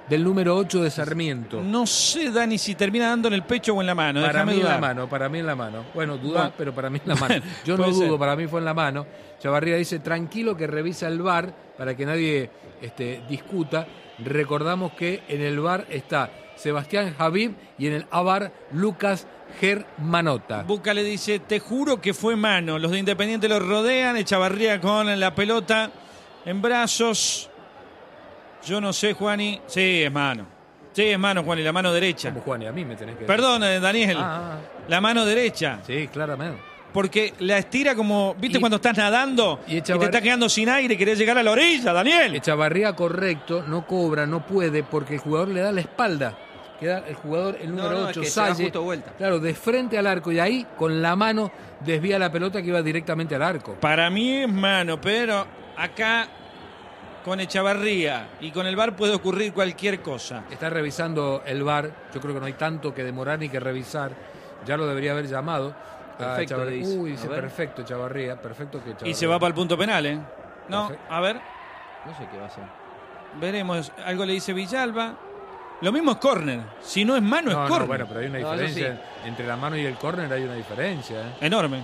del número ocho de Sarmiento. No sé, Dani, si termina dando en el pecho o en la mano. Para Déjame mí en dudar. la mano, para mí en la mano. Bueno, duda, Bueno. pero para mí en la mano. Yo no Puede dudo, ser. para mí fue en la mano. Chavarría dice, tranquilo que revisa el V A R para que nadie este, discuta. Recordamos que en el V A R está Sebastián Habib y en el A V A R Lucas Germanota. Buca le dice, te juro que fue mano. Los de Independiente lo rodean, Echavarría con la pelota en brazos. Yo no sé, Juani. Sí, es mano. Sí, es mano, Juani, la mano derecha. Como Juan, y a mí me tenés que decir. Perdón, eh, Daniel. Ah, ah, La mano derecha. sí, claramente. Porque la estira como, ¿viste Y- cuando estás nadando y y, Echavar- te estás quedando sin aire y querés llegar a la orilla, Daniel? Echavarría correcto, no cobra, no puede, porque el jugador le da la espalda. Queda el jugador, el número No, no, es ocho, que se da Salle, justo vuelta. claro, de frente al arco, y ahí con la mano desvía la pelota que iba directamente al arco. Para mí es mano, pero acá con Echavarría y con el V A R puede ocurrir cualquier cosa. Está revisando el V A R, yo creo que no hay tanto que demorar ni que revisar, ya lo debería haber llamado. a Perfecto, Echavarría. dice. Uy, A dice ver. perfecto Echavarría, perfecto que Echavarría. Y se va para el punto penal, ¿eh? No, Perfecto. a ver, No sé qué va a hacer. veremos. Algo le dice Villalba. Lo mismo es córner. Si no es mano, No, es no, córner. bueno, pero hay una No, eso diferencia. Entre la mano y el córner hay una diferencia. ¿eh? Enorme.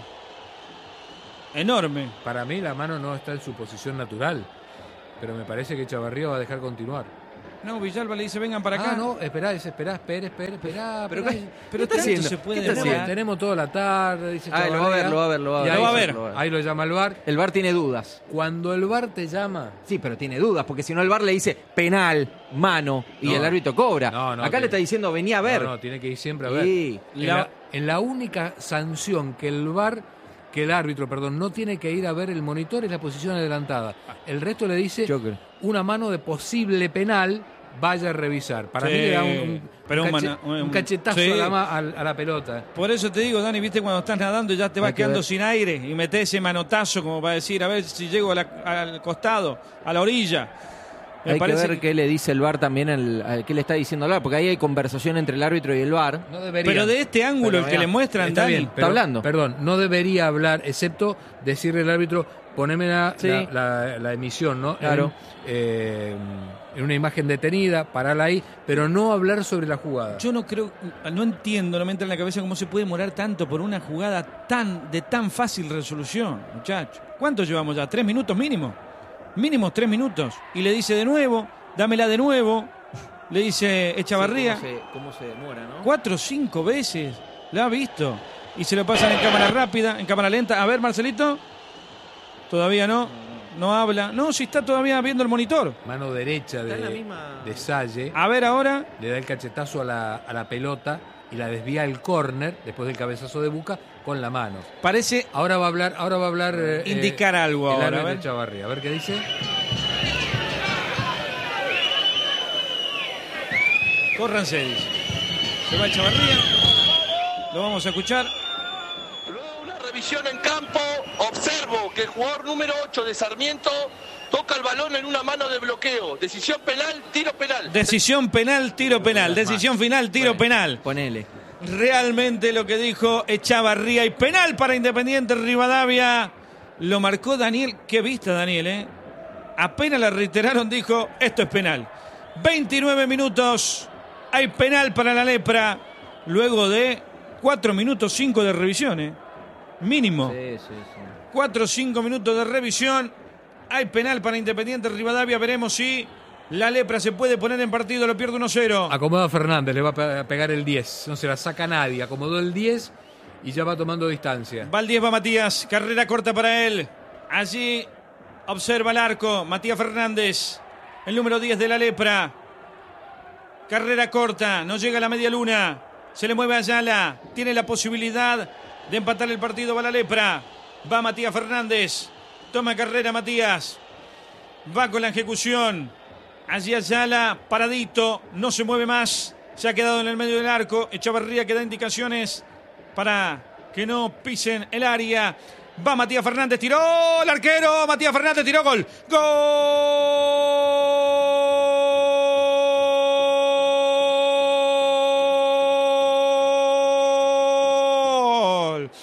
Enorme. Para mí la mano no está en su posición natural, pero me parece que Echavarría va a dejar continuar. No, Villalba le dice, vengan para acá. Ah, no, esperá, dice, esperá, espera, espera, esperá. Pero esperá. qué- Pero está tanto haciendo? se puede ¿Qué está Tenemos, demorar. haciendo? tenemos toda la tarde, dice Ah, lo va a Echavarría. ver, lo va a ver, lo va a Y ver. ahí Lo va a se- ver. Lo va a ver. Ahí lo llama el V A R. El V A R tiene dudas. Cuando el V A R te llama, Sí, pero tiene dudas, porque si no el V A R le dice penal, mano, y No. el árbitro cobra. No, no, Acá que- le está diciendo, vení a ver. no, no, tiene que ir siempre a ver. Sí. En, La- la, en la única sanción que el V A R, que el árbitro, perdón, no tiene que ir a ver el monitor es la posición adelantada. El resto le dice Yo creo. una mano de posible penal, vaya a revisar. Para Sí, mí le da un, un- pero un un cache- mana- un- un cachetazo sí. a, la, ma- a, a la pelota. Por eso te digo, Dani, viste cuando estás nadando y ya te vas Hay que quedando ver. sin aire y metés ese manotazo como para decir, a ver si llego a la- al costado, a la orilla. Me Hay que parece ver qué le dice el V A R también, al- al- qué le está diciendo el V A R, porque ahí hay conversación entre el árbitro y el V A R. No debería. Pero de este ángulo, Pero el que vea, le muestran, Está Dani, bien, pero- hablando. Perdón, no debería hablar, excepto decirle al árbitro, poneme la, Sí. la, la- la emisión, ¿no? Claro. En, eh, en una imagen detenida, pararla ahí, pero no hablar sobre la jugada. yo no creo, no entiendo, no me entra en la cabeza cómo se puede demorar tanto por una jugada tan de tan fácil resolución, muchachos. ¿Cuánto llevamos ya? ¿Tres minutos mínimo? Mínimo tres minutos. Y le dice de nuevo, dámela de nuevo. Le dice Echavarría. Sí, ¿Cómo se, cómo se demora, no? Cuatro o cinco veces. La ha visto. Y se lo pasan en cámara rápida, en cámara lenta. A ver, Marcelito. Todavía no. No habla. No, si está todavía viendo el monitor. Mano derecha Está en la de, misma- de Salle, A ver ahora. le da el cachetazo a la, a la pelota y la desvía al córner, después del cabezazo de Buca, con la mano. Parece Ahora va a hablar, ahora va a hablar eh, indicar algo el ahora. A árbitro ver. Echavarría. A ver qué dice. Córranse, dice. Se va Echavarría. Lo vamos a escuchar. Luego una revisión en campo, observo que el jugador número ocho de Sarmiento toca el balón en una mano de bloqueo. Decisión penal, tiro penal. Decisión penal, tiro penal. Decisión final, tiro Bueno, penal. Ponele. Realmente lo que dijo Echavarría y penal para Independiente Rivadavia. Lo marcó Daniel. Qué vista, Daniel, ¿eh? Apenas la reiteraron, dijo, esto es penal. veintinueve minutos. Hay penal para la Lepra. Luego de cuatro minutos cinco de revisión, ¿eh? Mínimo. Sí, sí, sí. cuatro o cinco minutos de revisión. Hay penal para Independiente Rivadavia. Veremos si la Lepra se puede poner en partido. Lo pierde uno cero. Acomoda a Fernández, le va a pe- a pegar el diez. No se la saca nadie. Acomodó el diez y ya va tomando distancia. Va el diez, va Matías. Carrera corta para él. Allí observa el arco. Matías Fernández. El número diez de la Lepra. Carrera corta. No llega a la media luna. Se le mueve a Ayala. Tiene la posibilidad de empatar el partido. Va la Lepra. Va Matías Fernández. Toma carrera Matías. Va con la ejecución. Allí Ayala, paradito. No se mueve más. Se ha quedado en el medio del arco. Echavarría que da indicaciones para que no pisen el área. Va Matías Fernández, tiró el arquero. Matías Fernández tiró gol. Gol.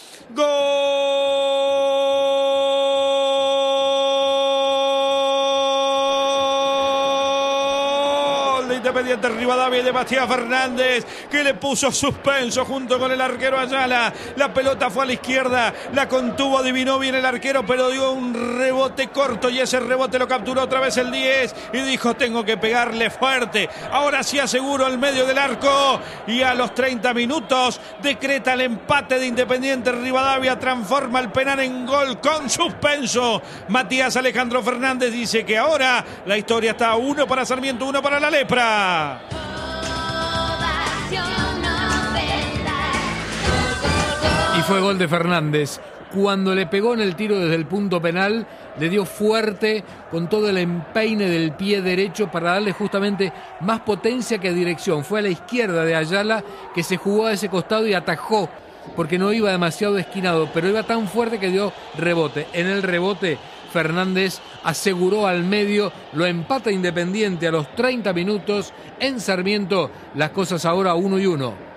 Gol de Independiente Rivadavia y de Matías Fernández, que le puso suspenso junto con el arquero Ayala. La pelota fue a la izquierda, la contuvo, adivinó bien el arquero, pero dio un rebote corto y ese rebote lo capturó otra vez el diez y dijo: tengo que pegarle fuerte. Ahora sí aseguro el medio del arco, y a los treinta minutos decreta el empate de Independiente Rivadavia, transforma el penal en gol con suspenso. Matías Alejandro Fernández dice que ahora la historia está uno para Sarmiento, uno para la Lepra. Y fue gol de Fernández. Cuando le pegó en el tiro desde el punto penal, le dio fuerte con todo el empeine del pie derecho para darle justamente más potencia que dirección. Fue a la izquierda de Ayala, que se jugó a ese costado y atajó, porque no iba demasiado esquinado, pero iba tan fuerte que dio rebote. En el rebote, Fernández aseguró al medio, lo empata Independiente a los treinta minutos. En Sarmiento, las cosas ahora uno y uno.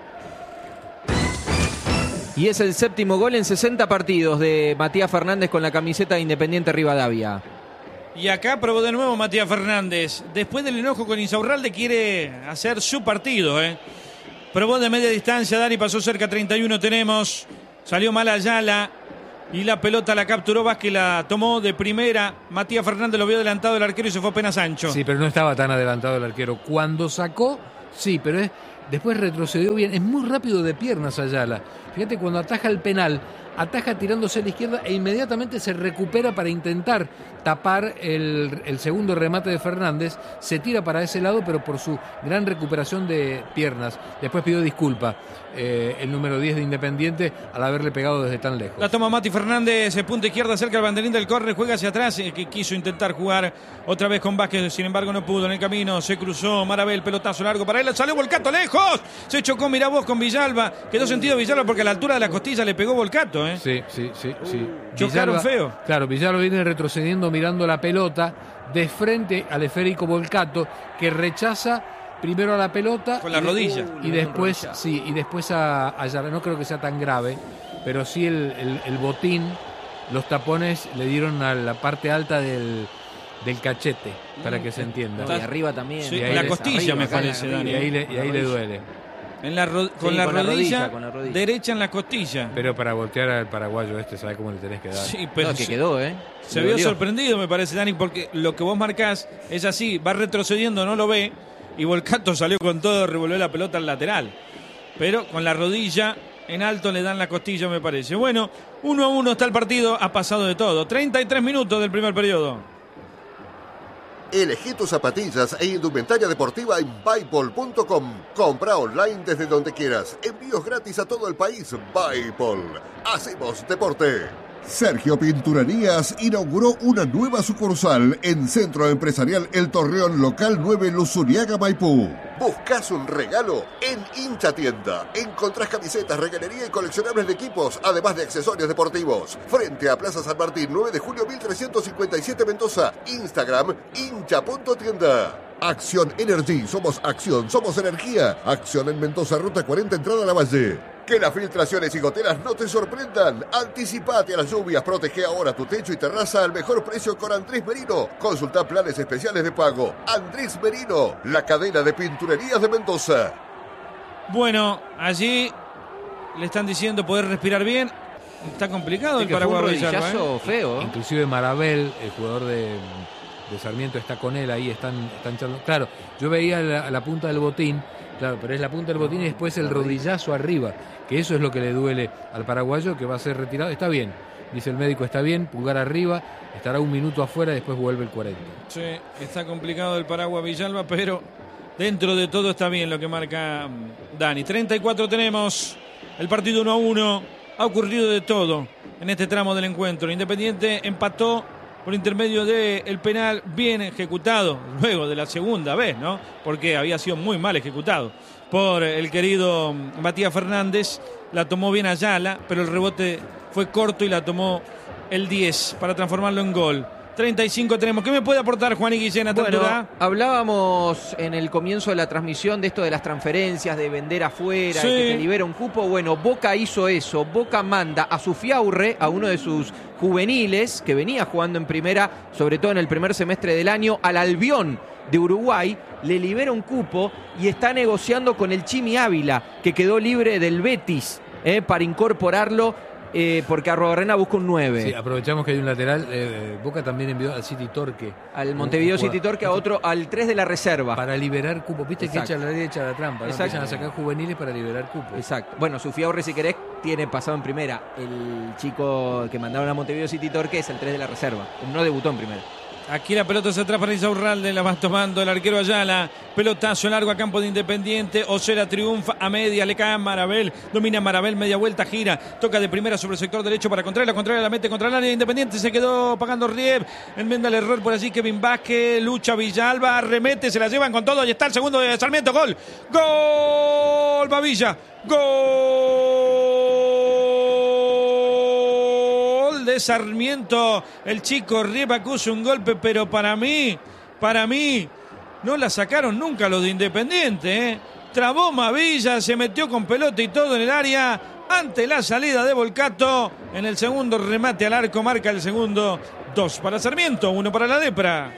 Y es el séptimo gol en sesenta partidos de Matías Fernández con la camiseta de Independiente Rivadavia. Y acá probó de nuevo Matías Fernández. Después del enojo con Insaurralde quiere hacer su partido, ¿eh? Probó de media distancia, Dani, pasó cerca, treinta y uno tenemos. Salió mal Ayala y la pelota la capturó Vázquez, la tomó de primera. Matías Fernández lo vio adelantado el arquero y se fue apenas ancho. Sí, pero no estaba tan adelantado el arquero. Cuando sacó, sí, pero es... Después retrocedió bien, es muy rápido de piernas Ayala. Fíjate, cuando ataja el penal, ataja tirándose a la izquierda e inmediatamente se recupera para intentar tapar el, el segundo remate de Fernández. Se tira para ese lado, pero por su gran recuperación de piernas. Después pidió disculpa eh, el número diez de Independiente al haberle pegado desde tan lejos. La toma Mati Fernández, punta izquierda cerca del banderín del córner, juega hacia atrás, eh, que quiso intentar jugar otra vez con Vázquez, sin embargo no pudo. En el camino se cruzó Marabel, pelotazo largo para él, salió Volcato lejos, se chocó, mirá vos, con Villalba, quedó sentido Villalba porque a la altura de la costilla le pegó Volcato, ¿eh? Sí, sí, sí, sí. Chocaron Villalba, feo. Claro, Villalba viene retrocediendo mirando la pelota de frente al esférico Volcato, que rechaza primero a la pelota con la rodilla y, y después sí y después a Ayala. No creo que sea tan grave, pero sí el, el, el botín, los tapones le dieron a la parte alta del, del cachete, para que se entienda. No, y arriba también. Sí, y en la le, costilla arriba, me acá, parece, arriba, Dani. y ahí le, y ahí le duele. En la ro- con, sí, la, con la rodilla, rodilla, con la rodilla derecha en la costilla. Pero para voltear al paraguayo este, ¿sabes cómo le tenés que dar? Sí, pero No, que se, quedó, ¿eh? se Le vio dolió. sorprendido, me parece, Dani, porque lo que vos marcás es así, va retrocediendo, no lo ve, y Volcato salió con todo, revolvió la pelota al lateral. Pero con la rodilla en alto le dan la costilla, me parece. Bueno, uno a uno está el partido, ha pasado de todo. treinta y tres minutos del primer periodo. Elegí tus zapatillas e indumentaria deportiva en Buypol punto com. Compra online desde donde quieras. Envíos gratis a todo el país. Buypol. Hacemos deporte. Sergio Pinturerías inauguró una nueva sucursal en Centro Empresarial El Torreón Local nueve Luzuriaga, Maipú. ¿Buscas un regalo? En Hincha Tienda encontrás camisetas, regalería y coleccionables de equipos, además de accesorios deportivos. Frente a Plaza San Martín, nueve de julio mil trescientos cincuenta y siete, Mendoza. Instagram, hincha punto tienda. Acción Energy, somos acción, somos energía. Acción en Mendoza, ruta cuarenta, entrada a la Valle. Que las filtraciones y goteras no te sorprendan. Anticipate a las lluvias, protege ahora tu techo y terraza al mejor precio con Andrés Merino. Consulta planes especiales de pago. Andrés Merino, la cadena de pinturerías de Mendoza. Bueno, allí le están diciendo poder respirar bien. Está complicado Sí, el que fue un Paraguay. Villalba, rodillazo ¿eh? feo. Inclusive Marabel, el jugador de, de Sarmiento, está con él ahí, están, están charlando. Claro, yo veía la, la punta del botín, claro, pero es la punta del botín y después el rodillazo arriba, que eso es lo que le duele al paraguayo, que va a ser retirado. Está bien, dice el médico, está bien, pulgar arriba, estará un minuto afuera y después vuelve el cuarenta. Sí, está complicado el Paraguay Villalba, pero dentro de todo está bien lo que marca Dani. treinta y cuatro tenemos, el partido uno a uno, ha ocurrido de todo en este tramo del encuentro. Independiente empató por intermedio del penal bien ejecutado, luego de la segunda vez, ¿no? Porque había sido muy mal ejecutado por el querido Matías Fernández. La tomó bien Ayala, pero el rebote fue corto y la tomó el diez para transformarlo en gol. treinta y cinco tenemos. ¿Qué me puede aportar Juan y Guillén a Bueno, altura? hablábamos en el comienzo de la transmisión de esto de las transferencias, de vender afuera, Sí. y que te libera un cupo. Bueno, Boca hizo eso. Boca manda a su fiaurre, a uno de sus juveniles, que venía jugando en primera, sobre todo en el primer semestre del año, al Albión de Uruguay, le libera un cupo y está negociando con el Chimi Ávila, que quedó libre del Betis, eh, para incorporarlo, eh, porque Arruabarrena busca un nueve. Sí, aprovechamos que hay un lateral. Eh, Boca también envió al City Torque. Al Montevideo City Torque, a otro, al tres de la reserva. Para liberar cupo. Viste Exacto. que echa la ley, echa la trampa. ¿no? Exacto. Empiezan a sacar juveniles para liberar cupo. Exacto. Bueno, Sufiaurre, si querés, tiene pasado en primera. El chico que mandaron a Montevideo City Torque es el tres de la reserva. No debutó en primera. Aquí la pelota se atrás para Insaurralde, la va tomando el arquero Ayala. Pelotazo largo a campo de Independiente. Osera triunfa a media, le cae a Marabel. Domina Marabel, media vuelta, gira. Toca de primera sobre el sector derecho para Contreras. Contreras la mete contra el área de Independiente. Se quedó pagando Rieb. Enmienda el error por allí Kevin Vázquez. Lucha Villalba, remete, se la llevan con todo. Y está el segundo de Sarmiento. Gol. Gol, Bavilla. Gol de Sarmiento. El chico Rieb acusa un golpe, pero para mí, para mí, no la sacaron nunca los de Independiente, ¿eh? Trabó Mavilla, se metió con pelota y todo en el área ante la salida de Volcato. En el segundo remate al arco marca el segundo. Dos para Sarmiento, uno para la Lepra.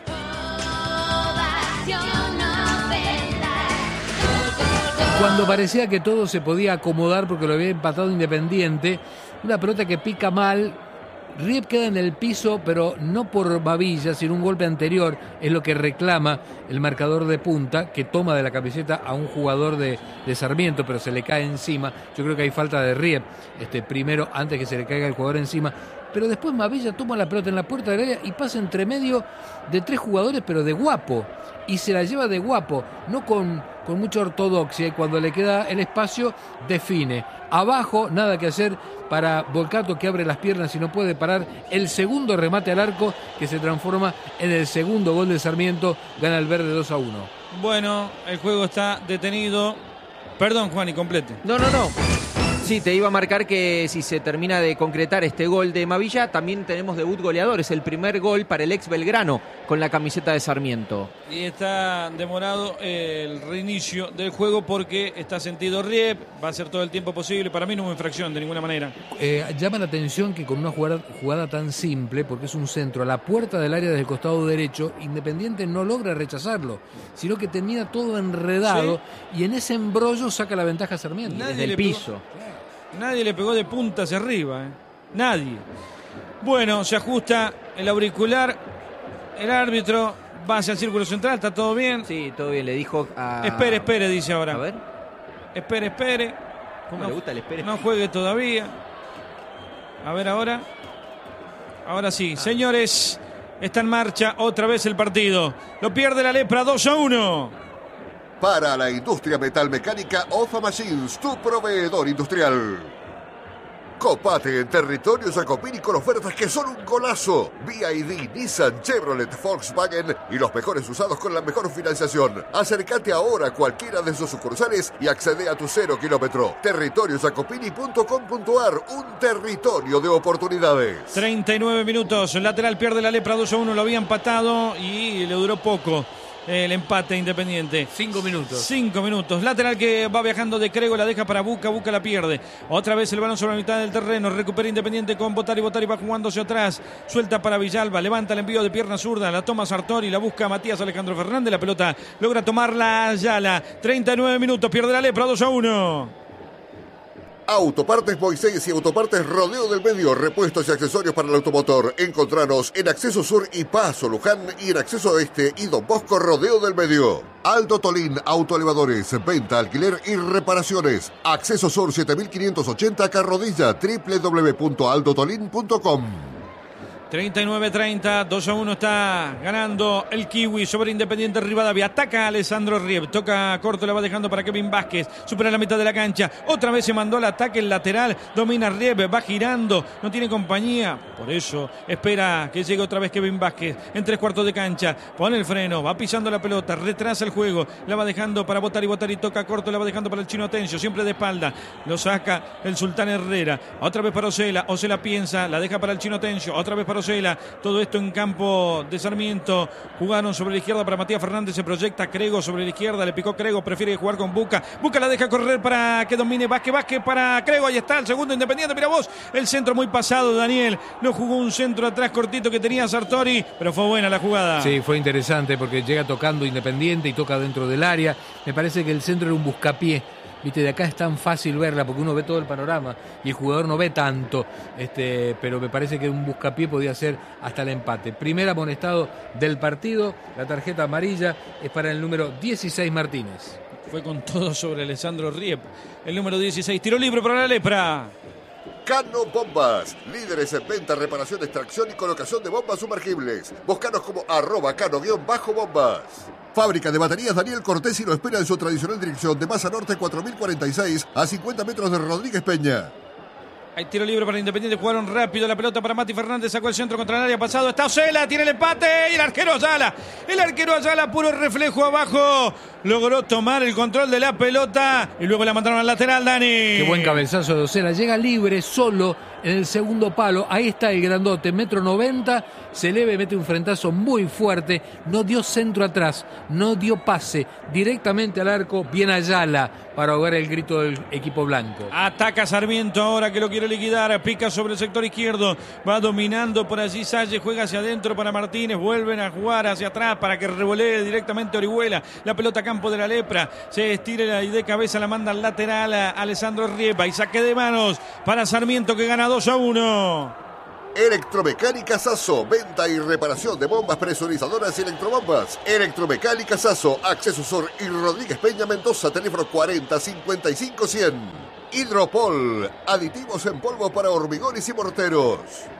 Cuando parecía que todo se podía acomodar porque lo había empatado Independiente, una pelota que pica mal. Rieb queda en el piso, pero no por Bavilla, sino un golpe anterior. Es lo que reclama el marcador de punta, que toma de la camiseta a un jugador de, de Sarmiento, pero se le cae encima. Yo creo que hay falta de Rieb, este, primero, antes que se le caiga el jugador encima. Pero después Mavilla toma la pelota en la puerta del área y pasa entre medio de tres jugadores, pero de guapo. Y se la lleva de guapo, no con, con mucha ortodoxia. Y cuando le queda el espacio, define. Abajo, nada que hacer para Volcato, que abre las piernas y no puede parar. El segundo remate al arco, que se transforma en el segundo gol de Sarmiento. Gana el verde dos a uno. Bueno, el juego está detenido. Perdón, Juan, y complete. No, no, no. Sí, te iba a marcar que si se termina de concretar este gol de Mavilla, también tenemos debut goleador. Es el primer gol para el ex Belgrano con la camiseta de Sarmiento. Y está demorado el reinicio del juego porque está sentido Rieb. Va a ser todo el tiempo posible. Para mí no hubo infracción de ninguna manera. Eh, llama la atención que con una jugada, jugada tan simple, porque es un centro a la puerta del área desde el costado derecho, Independiente no logra rechazarlo, sino que termina todo enredado, ¿sí? Y en ese embrollo saca la ventaja a Sarmiento. Nadie desde el le piso. Pegó, nadie le pegó de punta hacia arriba. ¿eh? Nadie. Bueno, se ajusta el auricular. El árbitro va hacia el círculo central. ¿Está todo bien? Sí, todo bien. Le dijo a... Espere, espere, dice ahora. A ver. Espere, espere. ¿Cómo no, le gusta el espere? No juegue todavía. A ver ahora. Ahora sí. Ah. Señores, está en marcha otra vez el partido. Lo pierde la Lepra dos a uno. Para la industria metalmecánica, Ofa Machines, tu proveedor industrial. Copate en territorio Jacopini con ofertas que son un golazo. B Y D, Nissan, Chevrolet, Volkswagen y los mejores usados con la mejor financiación. Acércate ahora a cualquiera de sus sucursales y accede a tu cero kilómetro. territorio jacopini punto com punto a r, un territorio de oportunidades. treinta y nueve minutos, el lateral pierde la Lepra dos a uno, lo había empatado y le duró poco. El empate Independiente. Cinco minutos. Cinco minutos. Lateral que va viajando de Crego, la deja para Buca, Buca la pierde. Otra vez el balón sobre la mitad del terreno. Recupera Independiente con Botari, Botari va jugándose atrás. Suelta para Villalba, levanta el envío de pierna zurda. La toma Sartori, la busca Matías Alejandro Fernández. La pelota logra tomarla Ayala. treinta y nueve minutos, pierde la Lepra dos a uno. Autopartes Moisés y Autopartes Rodeo del Medio, repuestos y accesorios para el automotor. Encontranos en Acceso Sur y Paso Luján y en Acceso Este y Don Bosco Rodeo del Medio. Aldo Tolín, autoelevadores, venta, alquiler y reparaciones. Acceso Sur siete mil quinientos ochenta Carrodilla, doble u doble u doble u punto aldo tolín punto com. treinta y nueve treinta, dos a uno está ganando el Kiwi sobre Independiente Rivadavia. Ataca a Alessandro Rieb, toca corto, la va dejando para Kevin Vázquez, supera la mitad de la cancha, otra vez se mandó al ataque el lateral, domina Rieb, va girando, no tiene compañía, por eso espera que llegue otra vez Kevin Vázquez en tres cuartos de cancha, pone el freno, va pisando la pelota, retrasa el juego, la va dejando para Botari, Botari toca corto, la va dejando para el chino Atencio, siempre de espalda, lo saca el Sultán Herrera, otra vez para Osela, Osela piensa, la deja para el chino Atencio, otra vez para Osela. Todo esto en campo de Sarmiento. Jugaron sobre la izquierda para Matías Fernández. Se proyecta Crego sobre la izquierda. Le picó Crego. Prefiere jugar con Buca. Buca la deja correr para que domine Vázquez. Vázquez para Crego. Ahí está el segundo Independiente. Mira vos. El centro muy pasado, Daniel. No jugó un centro atrás cortito que tenía Sartori. Pero fue buena la jugada. Sí, fue interesante porque llega tocando Independiente y toca dentro del área. Me parece que el centro era un buscapié. Viste, de acá es tan fácil verla porque uno ve todo el panorama y el jugador no ve tanto, este, pero me parece que un buscapié podía ser hasta el empate. Primer amonestado del partido, la tarjeta amarilla es para el número dieciséis Martínez. Fue con todo sobre Alessandro Riep, el número dieciséis. Tiro libre para la Lepra. Cano Bombas, líderes en venta, reparación, extracción y colocación de bombas sumergibles. Búscanos como arroba cano-bombas. Fábrica de baterías Daniel Cortesi lo espera en su tradicional dirección de Masa Norte cuatro mil cuarenta y seis a cincuenta metros de Rodríguez Peña. Hay tiro libre para Independiente, jugaron rápido la pelota para Mati Fernández, sacó el centro contra el área pasado, está Osela, tiene el empate y el arquero Ayala, el arquero Ayala, puro reflejo abajo, logró tomar el control de la pelota y luego la mandaron al lateral, Dani. Qué buen cabezazo de Osela, llega libre solo en el segundo palo, ahí está el grandote, metro noventa, se eleva y mete un frentazo muy fuerte, no dio centro atrás, no dio pase, directamente al arco, bien Ayala para ahogar el grito del equipo blanco. Ataca Sarmiento ahora que lo quiere liquidar, pica sobre el sector izquierdo, va dominando por allí Salle, juega hacia adentro para Martínez, vuelven a jugar hacia atrás para que revolee directamente Orihuela, la pelota a campo de la Lepra, se estira y de cabeza la manda al lateral a Alessandro Riepa y saque de manos para Sarmiento que gana dos a uno. Electromecánica Sasso, venta y reparación de bombas presurizadoras y electrobombas. Electromecánica Sasso, Acceso Sur y Rodríguez Peña Mendoza, teléfono cuarenta cincuenta y cinco cien. Hidropol, aditivos en polvo para hormigones y morteros.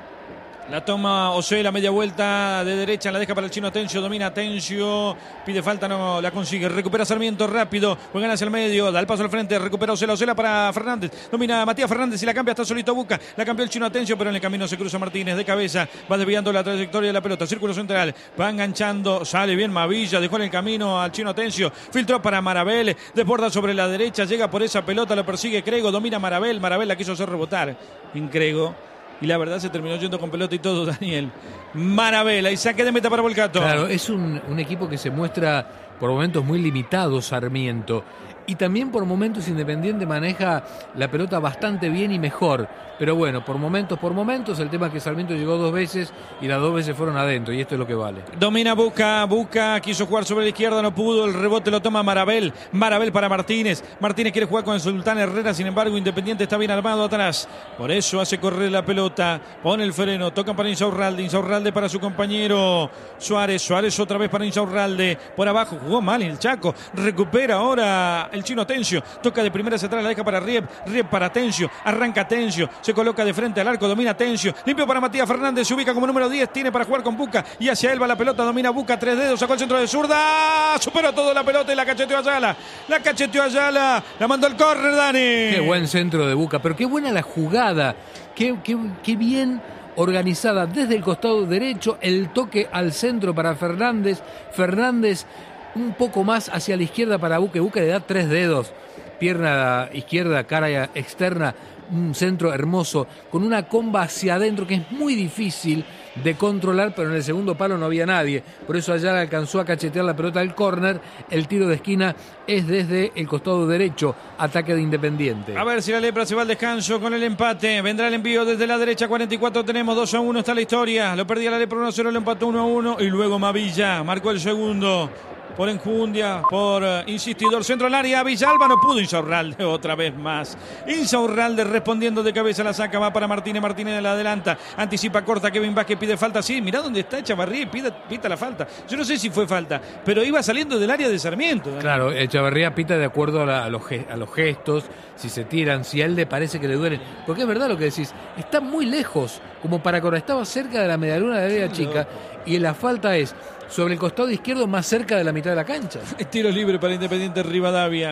La toma Osela, media vuelta de derecha, la deja para el chino Atencio, domina Atencio, pide falta, no la consigue, recupera Sarmiento rápido, juegan hacia el medio, da el paso al frente, recupera Osela, Osela para Fernández, domina Matías Fernández y la cambia, está solito Buca, la cambió el chino Atencio, pero en el camino se cruza Martínez de cabeza, va desviando la trayectoria de la pelota, círculo central, va enganchando, sale bien Mavilla, dejó en el camino al chino Atencio, filtró para Marabel, desborda sobre la derecha, llega por esa pelota, lo persigue Crego, domina Marabel, Marabel la quiso hacer rebotar, en Crego. Y la verdad se terminó yendo con pelota y todo, Daniel. Marabela y saque de meta para Volcato. Claro, es un, un equipo que se muestra por momentos muy limitado, Sarmiento. Y también por momentos Independiente maneja la pelota bastante bien y mejor. Pero bueno, por momentos, por momentos, el tema es que Sarmiento llegó dos veces y las dos veces fueron adentro, y esto es lo que vale. Domina Buca, Buca quiso jugar sobre la izquierda, no pudo, el rebote lo toma Marabel, Marabel para Martínez, Martínez quiere jugar con el Sultán Herrera, sin embargo Independiente está bien armado atrás, por eso hace correr la pelota, pone el freno, tocan para Insaurralde, Insaurralde para su compañero Suárez, Suárez otra vez para Insaurralde, por abajo jugó mal el Chaco, recupera ahora el chino Atencio, toca de primera hacia atrás, la deja para Riep, Riep para Atencio, arranca Atencio, se coloca de frente al arco, domina Atencio, limpio para Matías Fernández, se ubica como número diez, tiene para jugar con Buca y hacia él va la pelota, domina Buca, tres dedos, sacó el centro de zurda, superó todo la pelota y la cacheteó Ayala, la cacheteó Ayala, la mandó al córner, Dani. Qué buen centro de Buca, pero qué buena la jugada, qué, qué, qué bien organizada desde el costado derecho, el toque al centro para Fernández, Fernández un poco más hacia la izquierda para Buca, Buca le da tres dedos, pierna izquierda, cara externa, un centro hermoso, con una comba hacia adentro que es muy difícil de controlar, pero en el segundo palo no había nadie, por eso Ayala alcanzó a cachetear la pelota al córner, el tiro de esquina es desde el costado derecho, ataque de Independiente. A ver si la Lepra se va al descanso con el empate, vendrá el envío desde la derecha, cuarenta y cuatro tenemos, dos a uno está la historia, lo perdía la Lepra uno a cero, lo empató uno a uno y luego Mavilla marcó el segundo. Por enjundia, por uh, insistidor, centro al área, Villalba no pudo, Insaurralde otra vez más. Insaurralde respondiendo de cabeza, la saca, va para Martínez, Martínez la adelanta, anticipa, corta, Kevin Vázquez pide falta, sí, mirá dónde está Echavarría, pide, pita la falta. Yo no sé si fue falta, pero iba saliendo del área de Sarmiento, ¿no? Claro, Echavarría pita de acuerdo a, la, a, los, a los gestos, si se tiran, si a él le parece que le duelen, porque es verdad lo que decís, está muy lejos, como para cuando estaba cerca de la medialuna de la área chica, y la falta es sobre el costado izquierdo más cerca de la mitad de la cancha. Tiro libre para Independiente Rivadavia.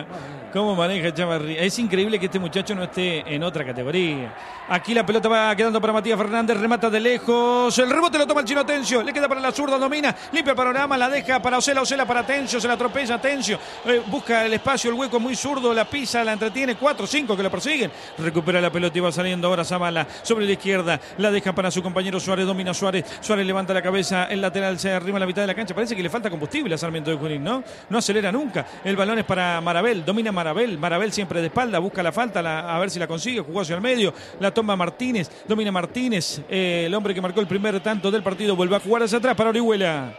¿Cómo maneja Chavarría? Es increíble que este muchacho no esté en otra categoría. Aquí la pelota va quedando para Matías Fernández, remata de lejos. El rebote lo toma el chino Atencio. Le queda para la zurda, domina, limpia el panorama, la deja para Osela, Osela para Atencio, se la atropella Atencio. Eh, busca el espacio, el hueco muy zurdo, la pisa, la entretiene. cuatro cinco que la persiguen. Recupera la pelota y va saliendo ahora Zavala sobre la izquierda. La deja para su compañero Suárez, domina Suárez. Suárez levanta la cabeza, el lateral se arrima a la mitad de la cancha. Parece que le falta combustible a Sarmiento de Junín, ¿no? No acelera nunca. El balón es para Marabel, domina Marabel. Marabel siempre de espalda, busca la falta, la, a ver si la consigue. Jugó hacia el medio, la toma Martínez, domina Martínez. Eh, el hombre que marcó el primer tanto del partido vuelve a jugar hacia atrás para Orihuela.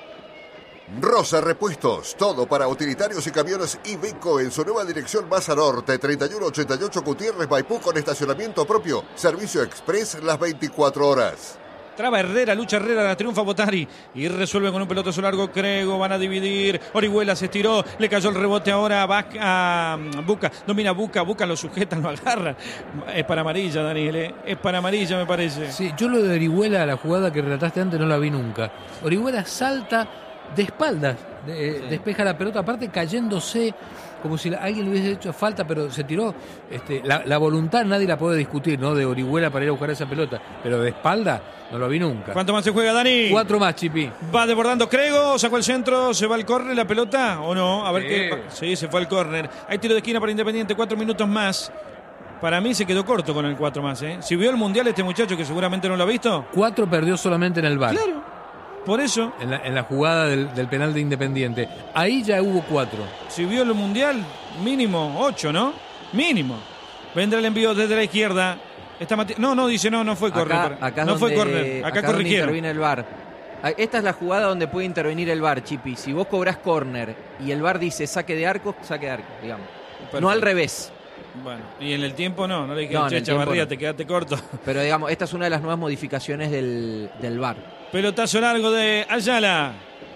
Rosa Repuestos, todo para utilitarios y camiones Iveco en su nueva dirección Baza Norte, treinta y uno ochenta y ocho Gutiérrez, Maipú, con estacionamiento propio, servicio express las veinticuatro horas. Traba Herrera, lucha Herrera, la triunfa Botari y resuelve con un pelotazo largo Crego, van a dividir, Orihuela se estiró, le cayó el rebote ahora a Buca, domina Buca, Buca lo sujeta, lo agarra, es para amarilla Daniel, ¿eh? Es para amarilla me parece. Sí, yo lo de Orihuela, la jugada que relataste antes no la vi nunca. Orihuela salta de espaldas, de, sí. despeja la pelota, aparte cayéndose como si alguien le hubiese hecho falta, pero se tiró. Este, la, la voluntad nadie la puede discutir, ¿no? De Orihuela para ir a buscar esa pelota, pero de espalda no lo vi nunca. ¿Cuánto más se juega, Dani? Cuatro más, Chipi. Va desbordando Crego, sacó el centro, se va al córner la pelota, ¿o no? A ver sí. qué. Sí, se fue al córner. Hay tiro de esquina para Independiente, cuatro minutos más. Para mí se quedó corto con el cuatro más, ¿eh? Si vio el Mundial este muchacho, que seguramente no lo ha visto. Cuatro perdió solamente en el V A R. Claro. Por eso. En la, en la jugada del, del penal de Independiente. Ahí ya hubo cuatro. Si vio el Mundial, mínimo ocho, ¿no? Mínimo. Vendrá el envío desde la izquierda. Está Mati... No, no, dice no, no fue córner. Acá, acá no donde, fue córner. Acá, acá corrigieron. Interviene el V A R. Esta es la jugada donde puede intervenir el V A R, Chipi. Si vos cobrás córner y el V A R dice saque de arco, saque de arco, digamos. Perfecto. No al revés. Bueno, y en el tiempo no, no le dije, no, che, Chavarría, no. Te quedaste corto. Pero digamos, esta es una de las nuevas modificaciones del, del V A R. Pelotazo largo de Ayala.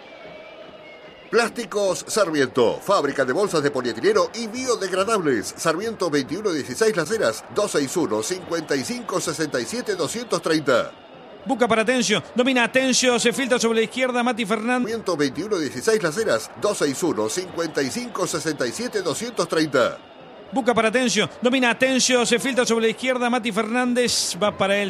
Plásticos Sarmiento, fábrica de bolsas de polietileno y biodegradables. Sarmiento veintiuno dieciséis Las Heras, dos seis uno, cinco cinco seis siete, dos tres cero. Busca para Atencio, domina Atencio, se filtra sobre la izquierda Mati Fernández. Sarmiento veintiuno dieciséis Las Heras, dos seis uno, cinco cinco seis siete, dos tres cero. Busca para Atencio, domina Atencio, se filtra sobre la izquierda Mati Fernández, va para él.